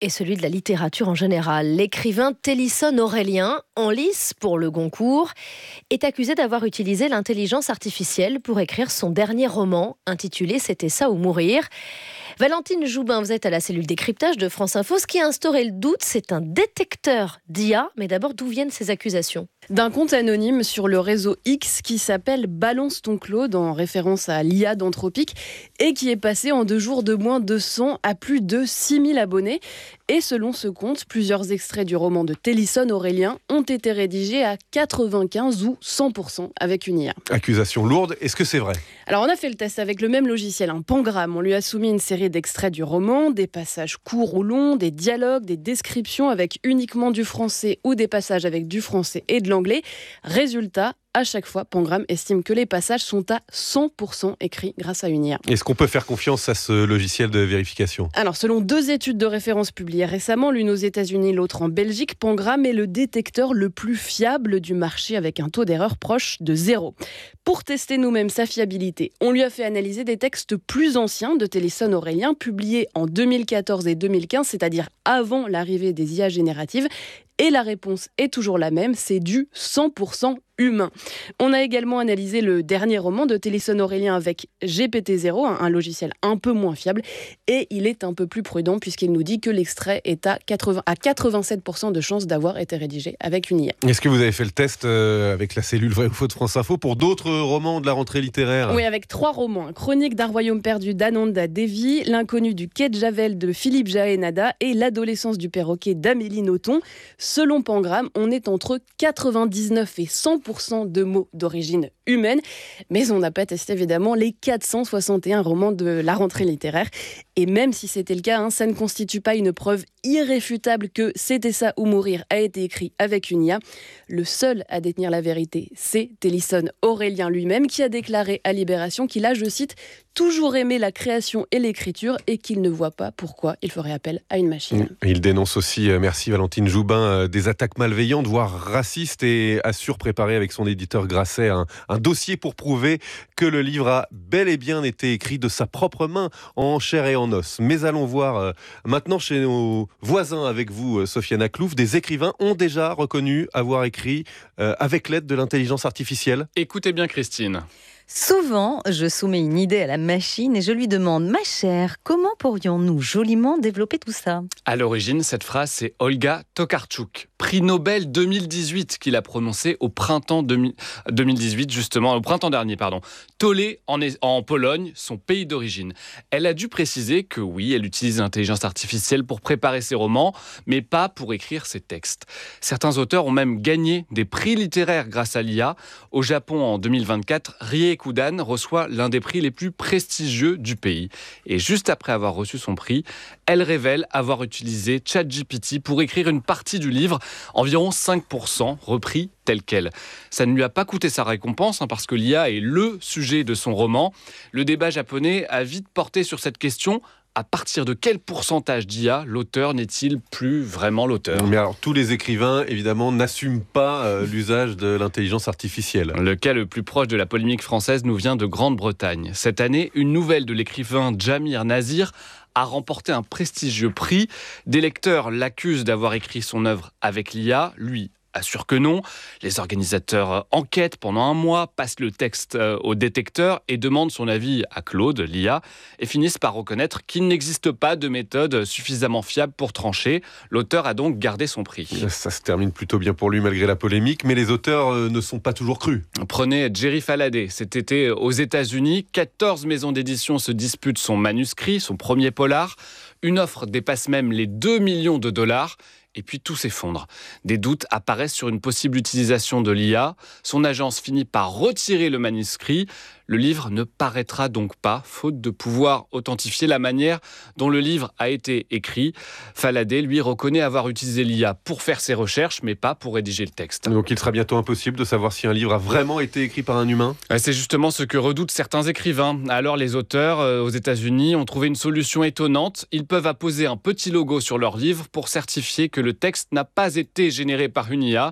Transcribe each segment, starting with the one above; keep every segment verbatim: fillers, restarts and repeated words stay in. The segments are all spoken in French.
et celui de la littérature en général. L'écrivain Télisson Aurélien, en lice pour le Goncourt, est accusé d'avoir utilisé l'intelligence artificielle pour écrire son dernier roman, intitulé « C'était ça ou mourir ». Valentine Joubin, vous êtes à la cellule décryptage de France Info. Ce qui a instauré le doute, c'est un détecteur d'I A. Mais d'abord, d'où viennent ces accusations ? D'un compte anonyme sur le réseau X qui s'appelle Balance ton Claude, en référence à l'I A d'Anthropique, et qui est passé en deux jours de moins de cent à plus de six mille abonnés. Et selon ce compte, plusieurs extraits du roman de Télisson Aurélien ont été rédigés à quatre-vingt-quinze ou cent pour cent avec une I A. Accusation lourde, est-ce que c'est vrai ? Alors on a fait le test avec le même logiciel, un Pangramme. On lui a soumis une série d'extraits du roman, des passages courts ou longs, des dialogues, des descriptions avec uniquement du français ou des passages avec du français et de l'anglais. Résultat, à chaque fois, Pangramme estime que les passages sont à cent pour cent écrits grâce à une I A. Est-ce qu'on peut faire confiance à ce logiciel de vérification ? Alors, selon deux études de référence publiées récemment, l'une aux États-Unis, l'autre en Belgique, Pangramme est le détecteur le plus fiable du marché avec un taux d'erreur proche de zéro. Pour tester nous-mêmes sa fiabilité, on lui a fait analyser des textes plus anciens de Télisson Aurélien, publiés en deux mille quatorze et deux mille quinze, c'est-à-dire avant l'arrivée des I A génératives. Et la réponse est toujours la même, c'est du cent pour cent humain. On a également analysé le dernier roman de Télisson Aurélien avec G P T zéro, un logiciel un peu moins fiable, et il est un peu plus prudent puisqu'il nous dit que l'extrait est à, quatre-vingts, à quatre-vingt-sept pour cent de chances d'avoir été rédigé avec une I A. Est-ce que vous avez fait le test avec la cellule Vrai ou Faux de France Info pour d'autres romans de la rentrée littéraire ? Oui, avec trois romans. Chronique d'un royaume perdu d'Ananda Devi, L'inconnu du quai de Javel de Philippe Jaénada et L'adolescence du perroquet d'Amélie Nothomb. Selon Pangramme, on est entre quatre-vingt-dix-neuf et cent pour cent de mots d'origine humaine, mais on n'a pas testé évidemment les quatre cent soixante et un romans de la rentrée littéraire. Et même si c'était le cas, hein, ça ne constitue pas une preuve irréfutable que C'était ça ou mourir a été écrit avec une I A. Le seul à détenir la vérité, c'est Télisson Aurélien lui-même, qui a déclaré à Libération qu'il a, je cite, toujours aimé la création et l'écriture et qu'il ne voit pas pourquoi il ferait appel à une machine. Il dénonce aussi, merci Valentine Joubin, des attaques malveillantes, voire racistes, et assure préparer avec son éditeur Grasset un, un dossier pour prouver que le livre a bel et bien été écrit de sa propre main, en chair et en os. Mais allons voir euh, maintenant chez nos voisins avec vous, Sofiane Aklouf, des écrivains ont déjà reconnu avoir écrit euh, avec l'aide de l'intelligence artificielle. Écoutez bien Christine. Souvent, je soumets une idée à la machine et je lui demande « Ma chère, comment pourrions-nous joliment développer tout ça ?» À l'origine, cette phrase, c'est Olga Tokarczuk, prix Nobel deux mille dix-huit, qu'il a prononcé au printemps deux mille dix-huit, justement, au printemps dernier, pardon. Tolé, en, en Pologne, son pays d'origine. Elle a dû préciser que oui, elle utilise l'intelligence artificielle pour préparer ses romans, mais pas pour écrire ses textes. Certains auteurs ont même gagné des prix littéraires grâce à l'I A. Au Japon, en deux mille vingt-quatre, Rie Kudan reçoit l'un des prix les plus prestigieux du pays. Et juste après avoir reçu son prix, elle révèle avoir utilisé ChatGPT pour écrire une partie du livre, environ cinq pour cent repris tel quel. Ça ne lui a pas coûté sa récompense, hein, parce que l'I A est le sujet de son roman. Le débat japonais a vite porté sur cette question. À partir de quel pourcentage d'I A l'auteur n'est-il plus vraiment l'auteur ? Mais alors, tous les écrivains, évidemment, n'assument pas euh, l'usage de l'intelligence artificielle. Le cas le plus proche de la polémique française nous vient de Grande-Bretagne. Cette année, une nouvelle de l'écrivain Jamir Nazir a remporté un prestigieux prix. Des lecteurs l'accusent d'avoir écrit son œuvre avec l'I A. Lui assure que non. Les organisateurs enquêtent pendant un mois, passent le texte au détecteur et demandent son avis à Claude, l'I A, et finissent par reconnaître qu'il n'existe pas de méthode suffisamment fiable pour trancher. L'auteur a donc gardé son prix. Ça se termine plutôt bien pour lui malgré la polémique, mais les auteurs ne sont pas toujours crus. Prenez Jerry Faladay. Cet été aux États-Unis, quatorze maisons d'édition se disputent son manuscrit, son premier polar. Une offre dépasse même les deux millions de dollars. Et puis tout s'effondre. Des doutes apparaissent sur une possible utilisation de l'I A. Son agence finit par retirer le manuscrit. Le livre ne paraîtra donc pas, faute de pouvoir authentifier la manière dont le livre a été écrit. Faladay, lui, reconnaît avoir utilisé l'I A pour faire ses recherches, mais pas pour rédiger le texte. Donc il sera bientôt impossible de savoir si un livre a vraiment été écrit par un humain ? C'est justement ce que redoutent certains écrivains. Alors les auteurs, euh, aux États-Unis, ont trouvé une solution étonnante. Ils peuvent apposer un petit logo sur leur livre pour certifier que le texte n'a pas été généré par une I A.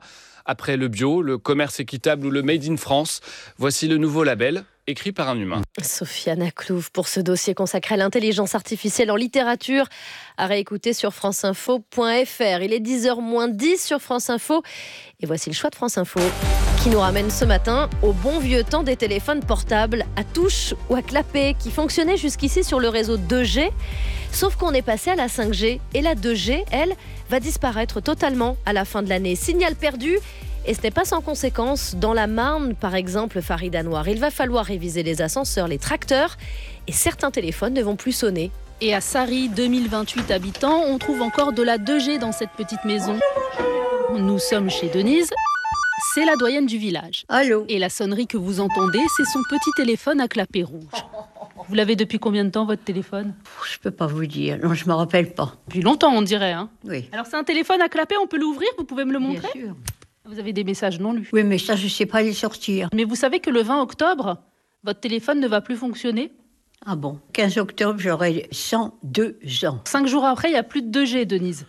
Après le bio, le commerce équitable ou le Made in France, voici le nouveau label écrit par un humain. Sofiane Aklouf pour ce dossier consacré à l'intelligence artificielle en littérature, à réécouter sur franceinfo point f r. Il est dix heures moins dix sur France Info et voici le choix de France Info qui nous ramène ce matin au bon vieux temps des téléphones portables à touche ou à clapet qui fonctionnaient jusqu'ici sur le réseau deux G, sauf qu'on est passé à la cinq G et la deux G, elle, va disparaître totalement à la fin de l'année. Signal perdu. Et ce n'est pas sans conséquence. Dans la Marne, par exemple, Farid Anouar, il va falloir réviser les ascenseurs, les tracteurs, et certains téléphones ne vont plus sonner. Et à Sarry, deux mille vingt-huit habitants, on trouve encore de la deux G dans cette petite maison. Nous sommes chez Denise. C'est la doyenne du village. Allô ? Et la sonnerie que vous entendez, c'est son petit téléphone à clapet rouge. Vous l'avez depuis combien de temps, votre téléphone ? Je peux pas vous dire. Non, je me rappelle pas. Depuis longtemps, on dirait. Hein. Oui. Alors, c'est un téléphone à clapet, on peut l'ouvrir ? Vous pouvez me le Bien montrer ? sûr. Vous avez des messages non lus. Oui, mais ça, je sais pas les sortir. Mais vous savez que le vingt octobre, votre téléphone ne va plus fonctionner ? Ah bon ? quinze octobre, j'aurai cent deux ans. Cinq jours après, il n'y a plus de deux G, Denise.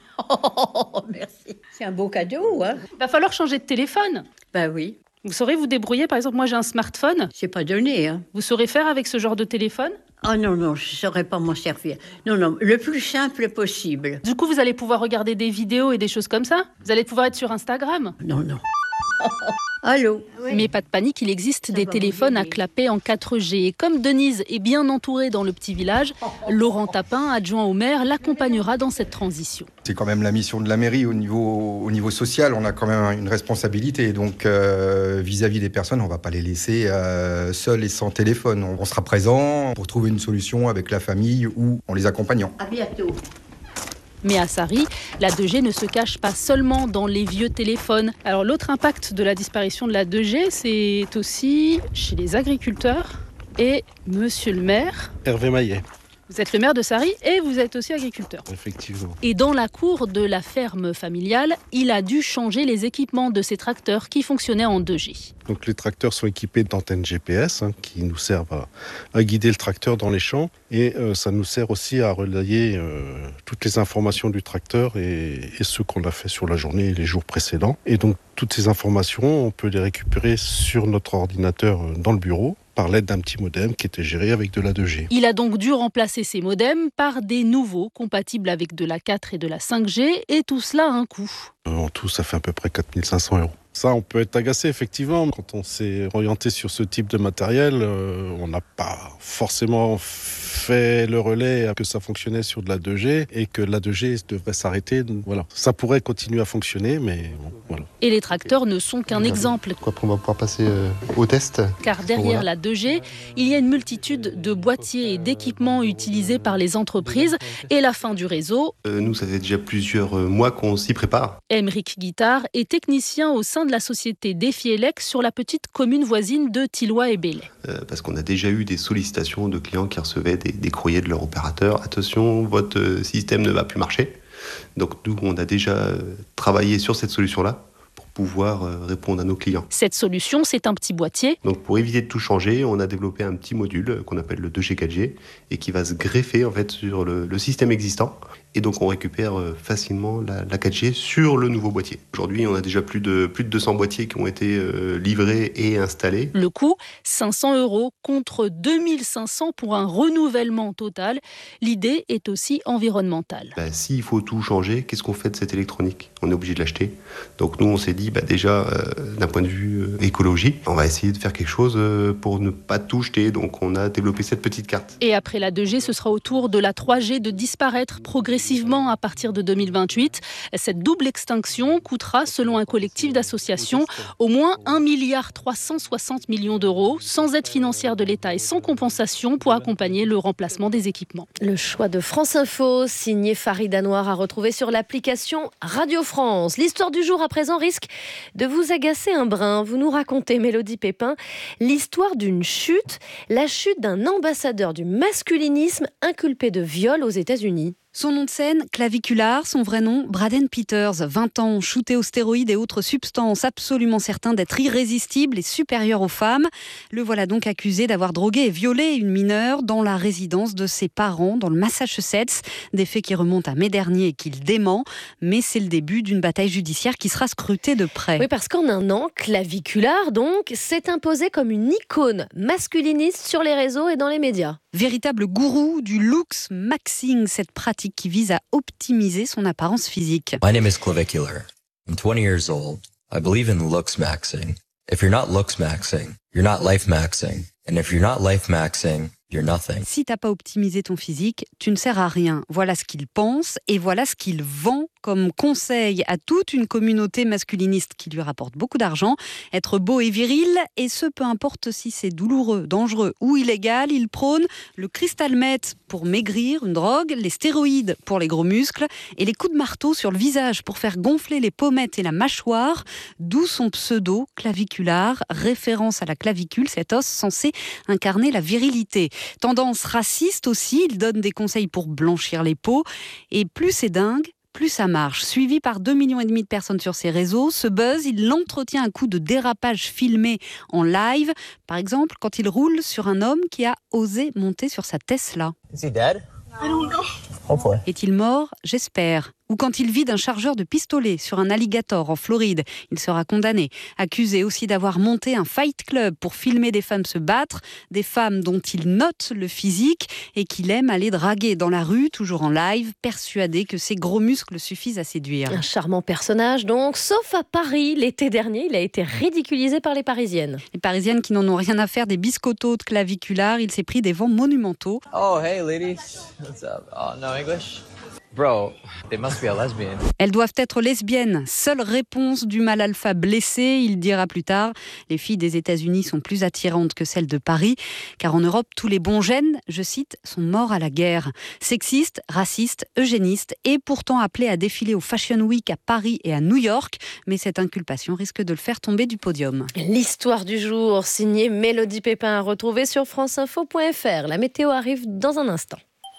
Oh, merci. C'est un beau cadeau, hein ? Il va falloir changer de téléphone. Ben oui. Vous saurez vous débrouiller. Par exemple, moi, j'ai un smartphone. C'est pas donné, hein ? Vous saurez faire avec ce genre de téléphone ? Ah non, non, je saurais pas m'en servir. Non, non, le plus simple possible. Du coup, vous allez pouvoir regarder des vidéos et des choses comme ça ? Vous allez pouvoir être sur Instagram ? Non, non. Allô ? Oui. Mais pas de panique, il existe Ça des va téléphones vous à aider. clapet en quatre G. Et comme Denise est bien entourée dans le petit village, Laurent Tapin, adjoint au maire, l'accompagnera dans cette transition. C'est quand même la mission de la mairie au niveau, au niveau social. On a quand même une responsabilité. Donc, euh, vis-à-vis des personnes, on ne va pas les laisser euh, seuls et sans téléphone. On, on sera présent pour trouver une solution avec la famille ou en les accompagnant. À bientôt. Mais à Sarry, la deux G ne se cache pas seulement dans les vieux téléphones. Alors l'autre impact de la disparition de la deux G, c'est aussi chez les agriculteurs. Et monsieur le maire, Hervé Maillet, vous êtes le maire de Sarry et vous êtes aussi agriculteur. effectivement. Et dans la cour de la ferme familiale, il a dû changer les équipements de ses tracteurs qui fonctionnaient en deux G. Donc les tracteurs sont équipés d'antennes G P S hein, qui nous servent à, à guider le tracteur dans les champs et euh, ça nous sert aussi à relayer euh, toutes les informations du tracteur et, et ce qu'on a fait sur la journée et les jours précédents. Et donc toutes ces informations, on peut les récupérer sur notre ordinateur euh, dans le bureau par l'aide d'un petit modem qui était géré avec de la deux G. Il a donc dû remplacer ces modems par des nouveaux compatibles avec de la quatre et de la cinq G et tout cela a un coût. Euh, en tout, ça fait à peu près quatre mille cinq cents euros. Ça, on peut être agacé, effectivement. Quand on s'est orienté sur ce type de matériel, euh, on n'a pas forcément fait le relais que ça fonctionnait sur de la deux G et que la deux G devrait s'arrêter. Donc, voilà. Ça pourrait continuer à fonctionner, mais bon, voilà. Et les tracteurs ne sont qu'un exemple, Quoi, on va pouvoir passer euh, au test. car derrière la deux G, il y a une multitude de boîtiers et d'équipements utilisés par les entreprises et la fin du réseau. Euh, nous, ça fait déjà plusieurs euh, mois qu'on s'y prépare. Émeric Guittard est technicien au sein de la société Defielec sur la petite commune voisine de Tilloy et Belley. Euh, parce qu'on a déjà eu des sollicitations de clients qui recevaient des, des courriers de leur opérateur. Attention, votre euh, système ne va plus marcher. Donc nous, on a déjà euh, travaillé sur cette solution-là pour pouvoir euh, répondre à nos clients. Cette solution, c'est un petit boîtier. Donc pour éviter de tout changer, on a développé un petit module euh, qu'on appelle le deux G quatre G et qui va se greffer en fait sur le, le système existant. Et donc on récupère euh, facilement la, la quatre G sur le nouveau boîtier. Aujourd'hui, on a déjà plus de, plus de deux cents boîtiers qui ont été euh, livrés et installés. Le coût, cinq cents euros contre deux mille cinq cents pour un renouvellement total. L'idée est aussi environnementale. Bah, s'il faut tout changer, qu'est-ce qu'on fait de cette électronique ? On est obligé de l'acheter. Donc nous, on s'est dit, bah, déjà, euh, d'un point de vue euh, écologie, on va essayer de faire quelque chose euh, pour ne pas tout jeter. Donc on a développé cette petite carte. Et après la deux G, ce sera au tour de la trois G de disparaître progressivement à partir de deux mille vingt-huit. Cette double extinction coûtera, selon un collectif d'associations, au moins un milliard trois cent soixante millions d'euros, sans aide financière de l'État et sans compensation pour accompagner le remplacement des équipements. Le choix de France Info, signé Farid Anouar, à retrouver sur l'application Radio France. L'histoire du jour à présent risque de vous agacer un brin. Vous nous racontez, Mélodie Pépin, l'histoire d'une chute, la chute d'un ambassadeur du masculinisme inculpé de viol aux États-Unis. Son nom de scène, Claviculaire, son vrai nom, Braden Peters, vingt ans, shooté aux stéroïdes et autres substances, absolument certain d'être irrésistible et supérieur aux femmes. Le voilà donc accusé d'avoir drogué et violé une mineure dans la résidence de ses parents dans le Massachusetts. Des faits qui remontent à mai dernier et qu'il dément. Mais c'est le début d'une bataille judiciaire qui sera scrutée de près. Oui, parce qu'en un an, Claviculaire, donc, s'est imposé comme une icône masculiniste sur les réseaux et dans les médias. Véritable gourou du looks maxing, cette pratique qui vise à optimiser son apparence physique. My name is Claviculaire. I'm twenty years old. I believe in looks maxing. If you're not looks maxing, you're not life maxing. And if you're not life maxing, you're nothing. Si t'as pas optimisé ton physique, tu ne sers à rien. Voilà ce qu'il pense et voilà ce qu'il vend comme conseil à toute une communauté masculiniste qui lui rapporte beaucoup d'argent. Être beau et viril, et ce peu importe si c'est douloureux, dangereux ou illégal, il prône le crystal meth pour maigrir, une drogue, les stéroïdes pour les gros muscles et les coups de marteau sur le visage pour faire gonfler les pommettes et la mâchoire, d'où son pseudo claviculaire, référence à la clavicule, cet os censé incarner la virilité. Tendance raciste aussi, il donne des conseils pour blanchir les peaux et plus c'est dingue, plus ça marche. Suivi par deux millions et demi de personnes sur ses réseaux, ce buzz, il l'entretient un coup de dérapage filmé en live. Par exemple, quand il roule sur un homme qui a osé monter sur sa Tesla. Is he dead? I don't know. Hopefully. Est-il mort? J'espère. Ou quand il vide un chargeur de pistolet sur un alligator en Floride, il sera condamné. Accusé aussi d'avoir monté un fight club pour filmer des femmes se battre, des femmes dont il note le physique et qu'il aime aller draguer dans la rue, toujours en live, persuadé que ses gros muscles suffisent à séduire. Un charmant personnage donc, sauf à Paris. L'été dernier, il a été ridiculisé par les Parisiennes. Les Parisiennes qui n'en ont rien à faire des biscottos de claviculaire, il s'est pris des vents monumentaux. Oh, hey ladies. What's up? Oh, no English? Bro, they must be a lesbian. Elles doivent être lesbiennes. Seule réponse du mâle alpha blessé, il dira plus tard. Les filles des États-Unis sont plus attirantes que celles de Paris, car en Europe, tous les bons gènes, je cite, sont morts à la guerre. Sexistes, racistes, eugénistes, et pourtant appelés à défiler au Fashion Week à Paris et à New York. Mais cette inculpation risque de le faire tomber du podium. L'histoire du jour, signée Mélodie Pépin, à retrouver sur franceinfo point f r. La météo arrive dans un instant.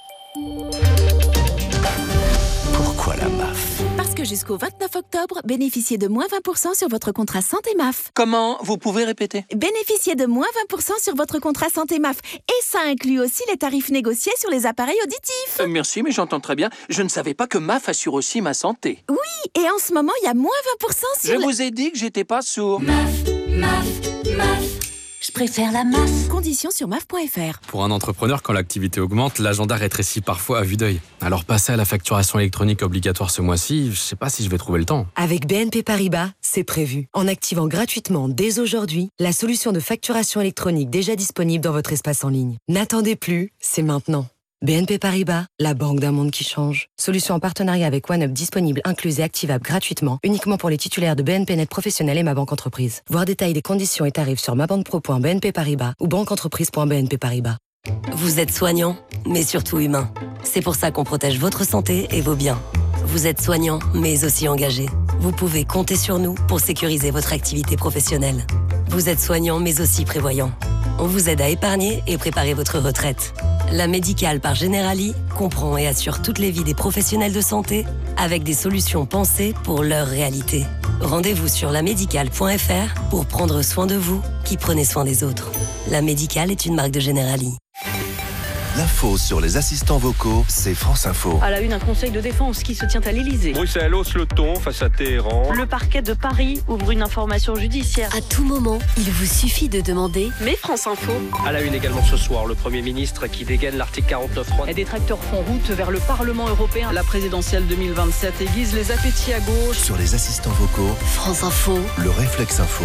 Pourquoi la M A F? Parce que jusqu'au vingt-neuf octobre, bénéficiez de moins vingt pour cent sur votre contrat santé M A F. Comment? Vous pouvez répéter? Bénéficiez de moins vingt pour cent sur votre contrat santé M A F. Et ça inclut aussi les tarifs négociés sur les appareils auditifs. Euh, merci, mais j'entends très bien. Je ne savais pas que M A F assure aussi ma santé. Oui, et en ce moment, il y a moins vingt pour cent sur... Je le... vous ai dit que j'étais pas sourd. M A F, M A F, M A F. Je préfère la M A F. Conditions sur M A F point f r. Pour un entrepreneur, quand l'activité augmente, l'agenda rétrécit parfois à vue d'œil. Alors passer à la facturation électronique obligatoire ce mois-ci, je sais pas si je vais trouver le temps. Avec B N P Paribas, c'est prévu. En activant gratuitement dès aujourd'hui la solution de facturation électronique déjà disponible dans votre espace en ligne. N'attendez plus, c'est maintenant. B N P Paribas, la banque d'un monde qui change. Solution en partenariat avec OneUp disponible, incluse et activable gratuitement, uniquement pour les titulaires de B N P Net Professionnel et Ma Banque Entreprise. Voir détails des conditions et tarifs sur mabanpro point b n p paribas ou banqueentreprise point b n p paribas. Vous êtes soignant, mais surtout humain. C'est pour ça qu'on protège votre santé et vos biens. Vous êtes soignant, mais aussi engagé. Vous pouvez compter sur nous pour sécuriser votre activité professionnelle. Vous êtes soignant, mais aussi prévoyant. On vous aide à épargner et préparer votre retraite. La Médicale par Generali comprend et assure toutes les vies des professionnels de santé avec des solutions pensées pour leur réalité. Rendez-vous sur la médicale point f r pour prendre soin de vous qui prenez soin des autres. La Médicale est une marque de Generali. L'info sur les assistants vocaux, c'est France Info. À la une, un conseil de défense qui se tient à l'Elysée. Bruxelles hausse le ton face à Téhéran. Le parquet de Paris ouvre une information judiciaire. À tout moment, il vous suffit de demander « Mais France Info ». À la une également ce soir, le Premier ministre qui dégaine l'article quarante-neuf trois. Les détracteurs font route vers le Parlement européen. La présidentielle deux mille vingt-sept aiguise les appétits à gauche. Sur les assistants vocaux, France Info, le réflexe info.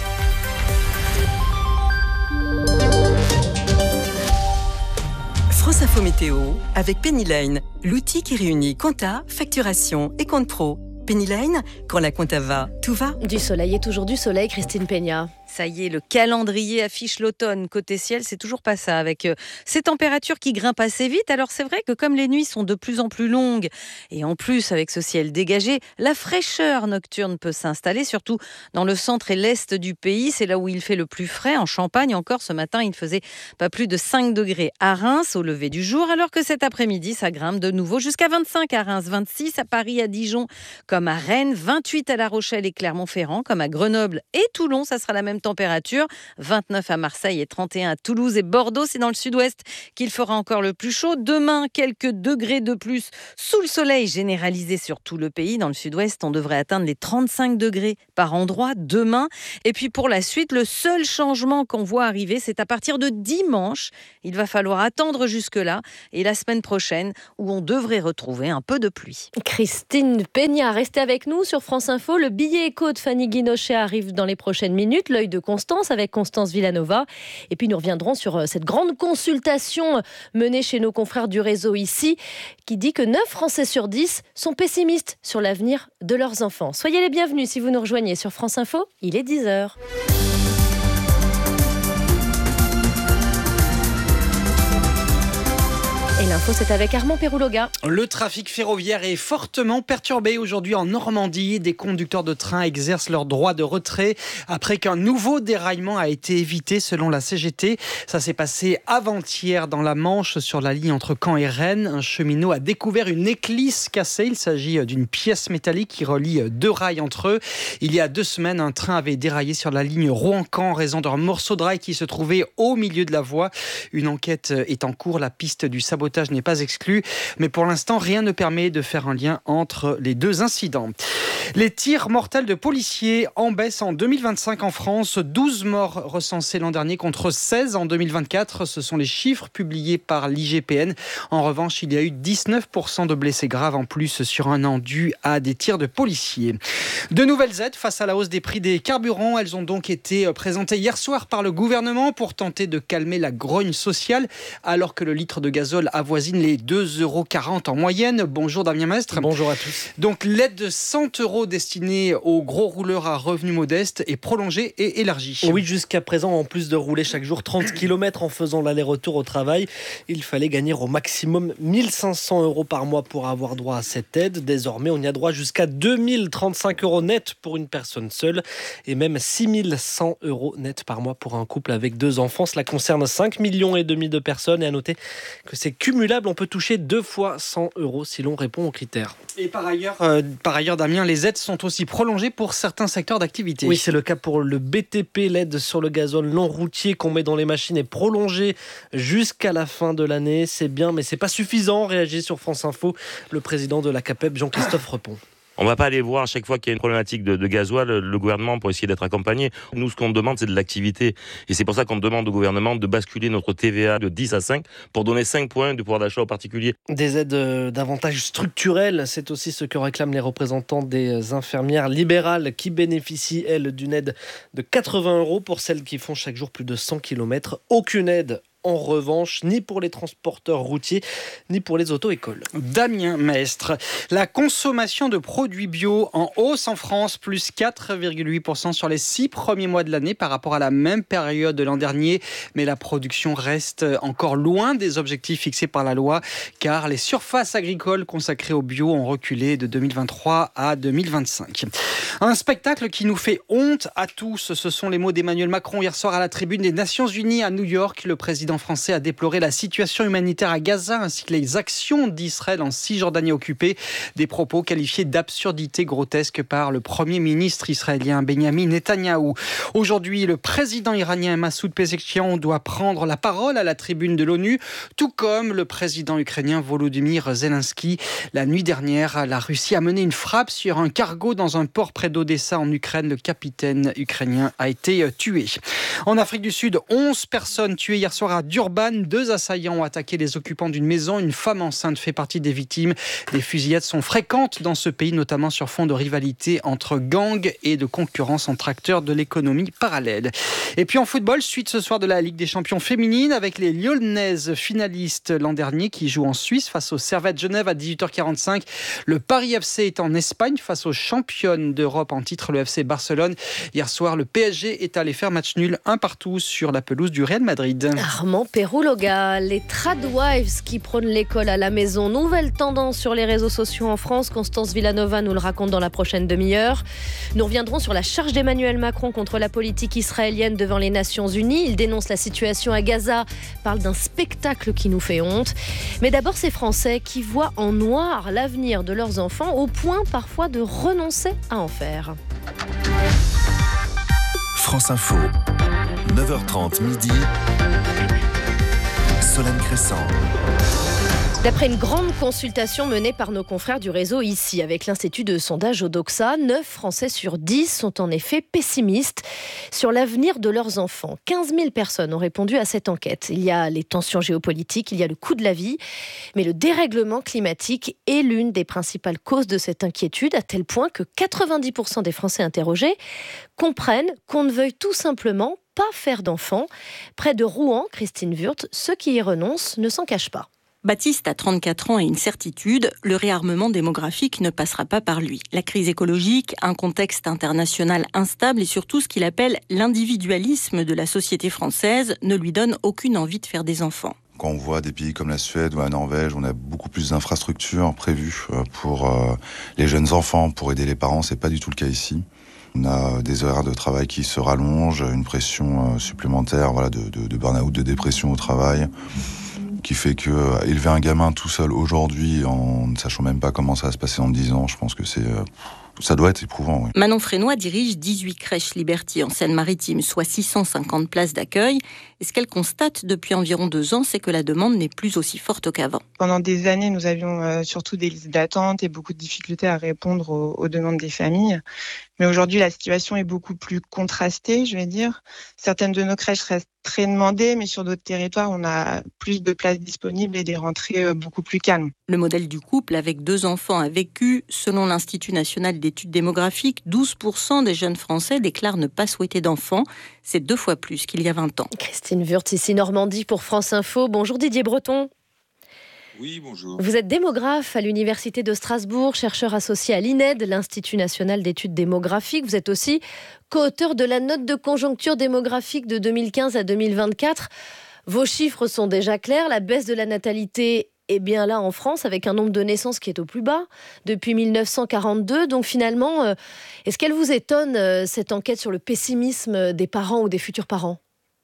France Info Météo avec Pennyline, l'outil qui réunit compta, facturation et compte pro. Pennyline, quand la compta va, tout va. Du soleil et toujours du soleil, Christine Peña. Ça y est, le calendrier affiche l'automne. Côté ciel, c'est toujours pas ça, avec euh, ces températures qui grimpent assez vite. Alors c'est vrai que comme les nuits sont de plus en plus longues, et en plus avec ce ciel dégagé, la fraîcheur nocturne peut s'installer, surtout dans le centre et l'est du pays. C'est là où il fait le plus frais. En Champagne, encore ce matin, il faisait pas plus de cinq degrés à Reims au lever du jour, alors que cet après-midi, ça grimpe de nouveau jusqu'à vingt-cinq à Reims, vingt-six à Paris, à Dijon, comme à Rennes, vingt-huit à La Rochelle et Clermont-Ferrand, comme à Grenoble et Toulon. Ça sera la même température, vingt-neuf à Marseille et trente et un à Toulouse et Bordeaux. C'est dans le sud-ouest qu'il fera encore le plus chaud. Demain, quelques degrés de plus sous le soleil généralisé sur tout le pays. Dans le sud-ouest, on devrait atteindre les trente-cinq degrés par endroit demain. Et puis pour la suite, le seul changement qu'on voit arriver, c'est à partir de dimanche. Il va falloir attendre jusque-là et la semaine prochaine où on devrait retrouver un peu de pluie. Christine Peña, restez avec nous sur France Info. Le billet éco de Fanny Guinochet arrive dans les prochaines minutes. L'œil de Constance avec Constance Villanova. Et puis nous reviendrons sur cette grande consultation menée chez nos confrères du réseau ici, qui dit que neuf Français sur dix sont pessimistes sur l'avenir de leurs enfants. Soyez les bienvenus si vous nous rejoignez sur France Info. Il est dix heures. Et l'info, c'est avec Armand Pérouloga. Le trafic ferroviaire est fortement perturbé aujourd'hui en Normandie. Des conducteurs de train exercent leur droit de retrait après qu'un nouveau déraillement a été évité selon la C G T. Ça s'est passé avant-hier dans la Manche sur la ligne entre Caen et Rennes. Un cheminot a découvert une éclisse cassée. Il s'agit d'une pièce métallique qui relie deux rails entre eux. Il y a deux semaines, un train avait déraillé sur la ligne Rouen-Caen en raison d'un morceau de rail qui se trouvait au milieu de la voie. Une enquête est en cours. La piste du sabotage n'est pas exclu, mais pour l'instant, rien ne permet de faire un lien entre les deux incidents. Les tirs mortels de policiers en baisse en deux mille vingt-cinq en France. douze morts recensés l'an dernier contre seize en deux mille vingt-quatre. Ce sont les chiffres publiés par l'I G P N. En revanche, il y a eu dix-neuf pour cent de blessés graves en plus sur un an dû à des tirs de policiers. De nouvelles aides face à la hausse des prix des carburants. Elles ont donc été présentées hier soir par le gouvernement pour tenter de calmer la grogne sociale, alors que le litre de gazole avoisine les deux euros quarante en moyenne. Bonjour Damien Mestre. Bonjour à tous. Donc l'aide de cent euros destinée aux gros rouleurs à revenus modestes est prolongée et élargie. Oui, jusqu'à présent, en plus de rouler chaque jour trente kilomètres en faisant l'aller-retour au travail, il fallait gagner au maximum mille cinq cents euros par mois pour avoir droit à cette aide. Désormais, on y a droit jusqu'à deux mille trente-cinq euros net pour une personne seule et même six mille cent euros net par mois pour un couple avec deux enfants. Cela concerne cinq millions et demi de personnes et à noter que c'est cumulable. On peut toucher deux fois cent euros si l'on répond aux critères. Et par ailleurs, euh, par ailleurs, Damien, les aides sont aussi prolongées pour certains secteurs d'activité. Oui, c'est le cas pour le B T P. L'aide sur le gazole non routier qu'on met dans les machines est prolongée jusqu'à la fin de l'année. C'est bien, mais c'est pas suffisant. Réagit sur France Info le président de la CAPEB, Jean-Christophe Repon. On ne va pas aller voir à chaque fois qu'il y a une problématique de, de gasoil le gouvernement pour essayer d'être accompagné. Nous, ce qu'on demande, c'est de l'activité. Et c'est pour ça qu'on demande au gouvernement de basculer notre T V A de dix à cinq pour donner cinq points de pouvoir d'achat aux particuliers. Des aides davantage structurelles, c'est aussi ce que réclament les représentants des infirmières libérales qui bénéficient, elles, d'une aide de quatre-vingts euros pour celles qui font chaque jour plus de cent kilomètres. Aucune aide en revanche, ni pour les transporteurs routiers, ni pour les auto-écoles. Damien Mestre. La consommation de produits bio en hausse en France, plus quatre virgule huit pour cent sur les six premiers mois de l'année par rapport à la même période de l'an dernier. Mais la production reste encore loin des objectifs fixés par la loi, car les surfaces agricoles consacrées au bio ont reculé de deux mille vingt-trois à deux mille vingt-cinq. Un spectacle qui nous fait honte à tous. Ce sont les mots d'Emmanuel Macron hier soir à la tribune des Nations Unies à New York. Le président français a déploré la situation humanitaire à Gaza ainsi que les actions d'Israël en Cisjordanie occupée. Des propos qualifiés d'absurdité grotesque par le premier ministre israélien Benjamin Netanyahou. Aujourd'hui, le président iranien Massoud Pezeshkian doit prendre la parole à la tribune de l'ONU, tout comme le président ukrainien Volodymyr Zelensky. La nuit dernière, la Russie a mené une frappe sur un cargo dans un port près d'Odessa en Ukraine. Le capitaine ukrainien a été tué. En Afrique du Sud, onze personnes tuées hier soir à à Durban. Deux assaillants ont attaqué les occupants d'une maison. Une femme enceinte fait partie des victimes. Des fusillades sont fréquentes dans ce pays, notamment sur fond de rivalité entre gangs et de concurrence entre acteurs de l'économie parallèle. Et puis en football, suite ce soir de la Ligue des champions féminine avec les Lyonnaises finalistes l'an dernier qui jouent en Suisse face au Servette Genève à dix-huit heures quarante-cinq. Le Paris F C est en Espagne face aux championnes d'Europe en titre, le F C Barcelone. Hier soir, le P S G est allé faire match nul un partout sur la pelouse du Real Madrid. Armand Perrouloga, les tradwives qui prônent l'école à la maison. Nouvelle tendance sur les réseaux sociaux en France. Constance Villanova nous le raconte dans la prochaine demi-heure. Nous reviendrons sur la charge d'Emmanuel Macron contre la politique israélienne devant les Nations Unies. Il dénonce la situation à Gaza, parle d'un spectacle qui nous fait honte. Mais d'abord, ces Français qui voient en noir l'avenir de leurs enfants au point parfois de renoncer à en faire. France Info, neuf heures trente midi, Solène Crescent. D'après une grande consultation menée par nos confrères du réseau ici, avec l'Institut de sondage Odoxa, neuf Français sur dix sont en effet pessimistes sur l'avenir de leurs enfants. quinze mille personnes ont répondu à cette enquête. Il y a les tensions géopolitiques, il y a le coût de la vie, mais le dérèglement climatique est l'une des principales causes de cette inquiétude, à tel point que quatre-vingt-dix pour cent des Français interrogés comprennent qu'on ne veuille tout simplement pas faire d'enfants. Près de Rouen, Christine Wurth, ceux qui y renoncent ne s'en cachent pas. Baptiste a trente-quatre ans et une certitude, le réarmement démographique ne passera pas par lui. La crise écologique, un contexte international instable et surtout ce qu'il appelle l'individualisme de la société française ne lui donne aucune envie de faire des enfants. Quand on voit des pays comme la Suède ou la Norvège, on a beaucoup plus d'infrastructures prévues pour les jeunes enfants, pour aider les parents, c'est pas du tout le cas ici. On a des horaires de travail qui se rallongent, une pression supplémentaire voilà, de, de, de burn-out, de dépression au travail, qui fait que euh, élever un gamin tout seul aujourd'hui, en ne sachant même pas comment ça va se passer dans dix ans, je pense que c'est, euh, ça doit être éprouvant. Oui. Manon Frénois dirige dix-huit crèches Liberty en Seine-Maritime, soit six cent cinquante places d'accueil. Et ce qu'elle constate depuis environ deux ans, c'est que la demande n'est plus aussi forte qu'avant. Pendant des années, nous avions euh, surtout des listes d'attente et beaucoup de difficultés à répondre aux, aux demandes des familles. Mais aujourd'hui, la situation est beaucoup plus contrastée, je vais dire. Certaines de nos crèches restent très demandées, mais sur d'autres territoires, on a plus de places disponibles et des rentrées beaucoup plus calmes. Le modèle du couple avec deux enfants a vécu. Selon l'Institut national d'études démographiques, douze pour cent des jeunes Français déclarent ne pas souhaiter d'enfants. C'est deux fois plus qu'il y a vingt ans. Christine Wurth, ici Normandie pour France Info. Bonjour Didier Breton. Oui, bonjour. Vous êtes démographe à l'Université de Strasbourg, chercheur associé à l'I N E D, l'Institut national d'études démographiques. Vous êtes aussi co-auteur de la note de conjoncture démographique de deux mille quinze à deux mille vingt-quatre. Vos chiffres sont déjà clairs, la baisse de la natalité est bien là en France, avec un nombre de naissances qui est au plus bas depuis mille neuf cent quarante-deux. Donc finalement, est-ce qu'elle vous étonne, cette enquête sur le pessimisme des parents ou des futurs parents ?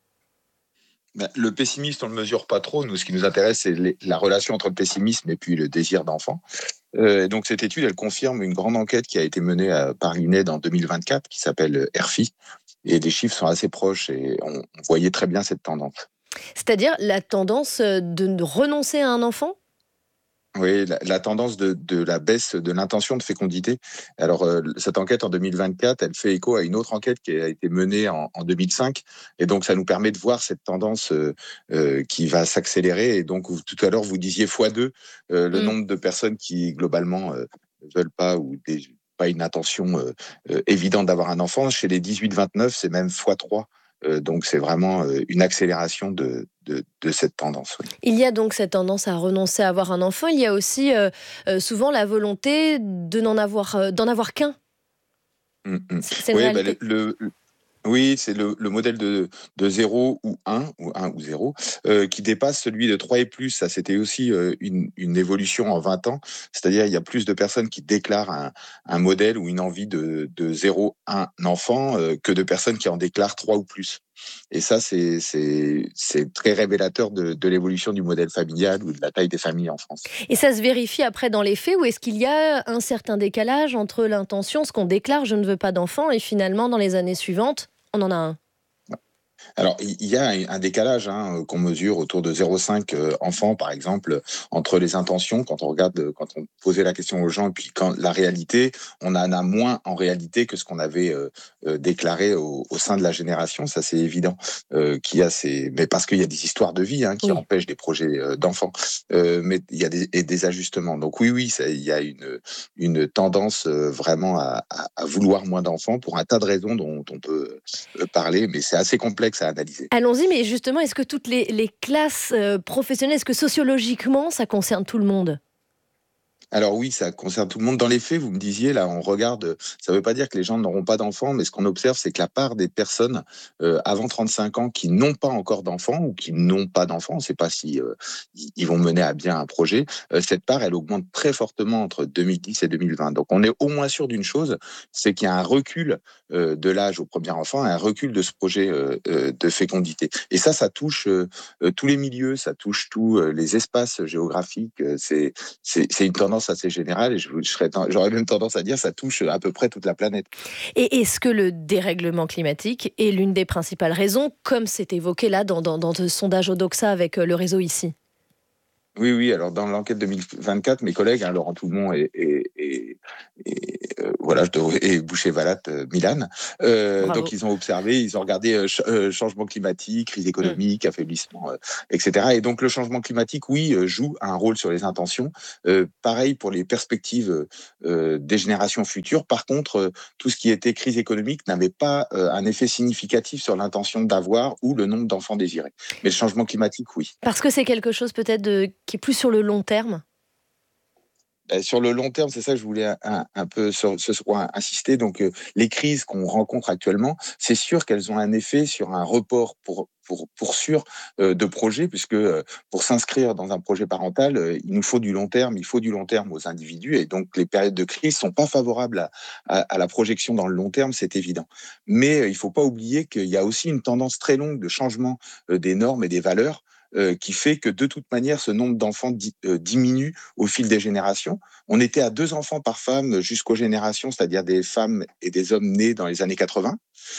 Ben, le pessimisme, on ne le mesure pas trop. Nous, ce qui nous intéresse, c'est les, la relation entre le pessimisme et puis le désir d'enfant. Euh, donc, cette étude, elle confirme une grande enquête qui a été menée à, par l'I N E D en deux mille vingt-quatre, qui s'appelle R F I. Et les chiffres sont assez proches et on, on voyait très bien cette tendance. C'est-à-dire la tendance de renoncer à un enfant ? Oui, la, la tendance de, de la baisse de l'intention de fécondité. Alors, euh, cette enquête en deux mille vingt-quatre, elle fait écho à une autre enquête qui a été menée en, en deux mille cinq. Et donc, ça nous permet de voir cette tendance euh, euh, qui va s'accélérer. Et donc, vous, tout à l'heure, vous disiez fois deux euh, le mmh. nombre de personnes qui, globalement, euh, ne veulent pas ou des, pas une intention euh, euh, évidente d'avoir un enfant. Chez les dix-huit vingt-neuf, c'est même fois trois. Euh, donc, c'est vraiment euh, une accélération de, de, de cette tendance. Oui. Il y a donc cette tendance à renoncer à avoir un enfant. Il y a aussi euh, euh, souvent la volonté de n'en avoir, euh, d'en avoir qu'un. Mmh, mmh. C'est oui, une bah, réalité. le, le, oui, c'est le, le modèle de, de zéro ou un, ou un ou zéro, euh, qui dépasse celui de trois et plus. Ça, c'était aussi euh, une, une évolution en vingt ans. C'est-à-dire, il y a plus de personnes qui déclarent un, un modèle ou une envie de, de zéro, un enfant euh, que de personnes qui en déclarent trois ou plus. Et ça, c'est, c'est, c'est très révélateur de, de l'évolution du modèle familial ou de la taille des familles en France. Et ça se vérifie après dans les faits, ou est-ce qu'il y a un certain décalage entre l'intention, ce qu'on déclare, je ne veux pas d'enfant, et finalement, dans les années suivantes, on en a un ? Alors, il y a un décalage hein, qu'on mesure autour de zéro virgule cinq euh, enfants, par exemple, entre les intentions, quand on regarde, quand on posait la question aux gens, et puis quand la réalité, on en a moins en réalité que ce qu'on avait euh, euh, déclaré au, au sein de la génération, ça c'est évident. Euh, qu'il y a ces... Mais parce qu'il y a des histoires de vie hein, qui oui. empêchent des projets euh, d'enfants, euh, mais il y a des, et des ajustements. Donc oui, oui, ça, il y a une, une tendance euh, vraiment à, à, à vouloir moins d'enfants pour un tas de raisons dont on peut euh, parler, mais c'est assez complexe à analyser. Allons-y, mais justement, est-ce que toutes les, les classes euh, professionnelles, est-ce que sociologiquement, ça concerne tout le monde ? Alors oui, ça concerne tout le monde. Dans les faits, vous me disiez, là, on regarde, ça ne veut pas dire que les gens n'auront pas d'enfants, mais ce qu'on observe, c'est que la part des personnes euh, avant trente-cinq ans qui n'ont pas encore d'enfants ou qui n'ont pas d'enfants, on ne sait pas si euh, ils vont mener à bien un projet, euh, cette part, elle augmente très fortement entre deux mille dix et deux mille vingt. Donc on est au moins sûr d'une chose, c'est qu'il y a un recul euh, de l'âge au premier enfant, un recul de ce projet euh, euh, de fécondité. Et ça, ça touche euh, tous les milieux, ça touche tous euh, les espaces géographiques. Euh, c'est, c'est, c'est une tendance assez générale et je, je serais, j'aurais même tendance à dire ça touche à peu près toute la planète. Et est-ce que le dérèglement climatique est l'une des principales raisons, comme c'est évoqué là dans, dans, dans ce sondage Odoxa avec le réseau ici ? Oui, oui. Alors dans l'enquête deux mille vingt-quatre, mes collègues, hein, Laurent Toulmont et, et, et, et euh, voilà, je devrais, et Boucher-Valat, euh, Milan. Euh, donc ils ont observé, ils ont regardé euh, ch- euh, changement climatique, crise économique, mmh. affaiblissement, euh, et cetera. Et donc le changement climatique, oui, euh, joue un rôle sur les intentions. Euh, pareil pour les perspectives euh, des générations futures. Par contre, euh, tout ce qui était crise économique n'avait pas euh, un effet significatif sur l'intention d'avoir ou le nombre d'enfants désirés. Mais le changement climatique, oui. Parce que c'est quelque chose peut-être de qui est plus sur le long terme ? Sur le long terme, c'est ça que je voulais un, un, un peu sur ce point insister. Donc, euh, les crises qu'on rencontre actuellement, c'est sûr qu'elles ont un effet sur un report pour pour pour sûr euh, de projets, puisque euh, pour s'inscrire dans un projet parental, euh, il nous faut du long terme, il faut du long terme aux individus, et donc les périodes de crise sont pas favorables à, à, à la projection dans le long terme, c'est évident. Mais euh, il faut pas oublier qu'il y a aussi une tendance très longue de changement euh, des normes et des valeurs. Euh, qui fait que de toute manière, ce nombre d'enfants di- euh, diminue au fil des générations. On était à deux enfants par femme jusqu'aux générations, c'est-à-dire des femmes et des hommes nés dans les années quatre-vingts.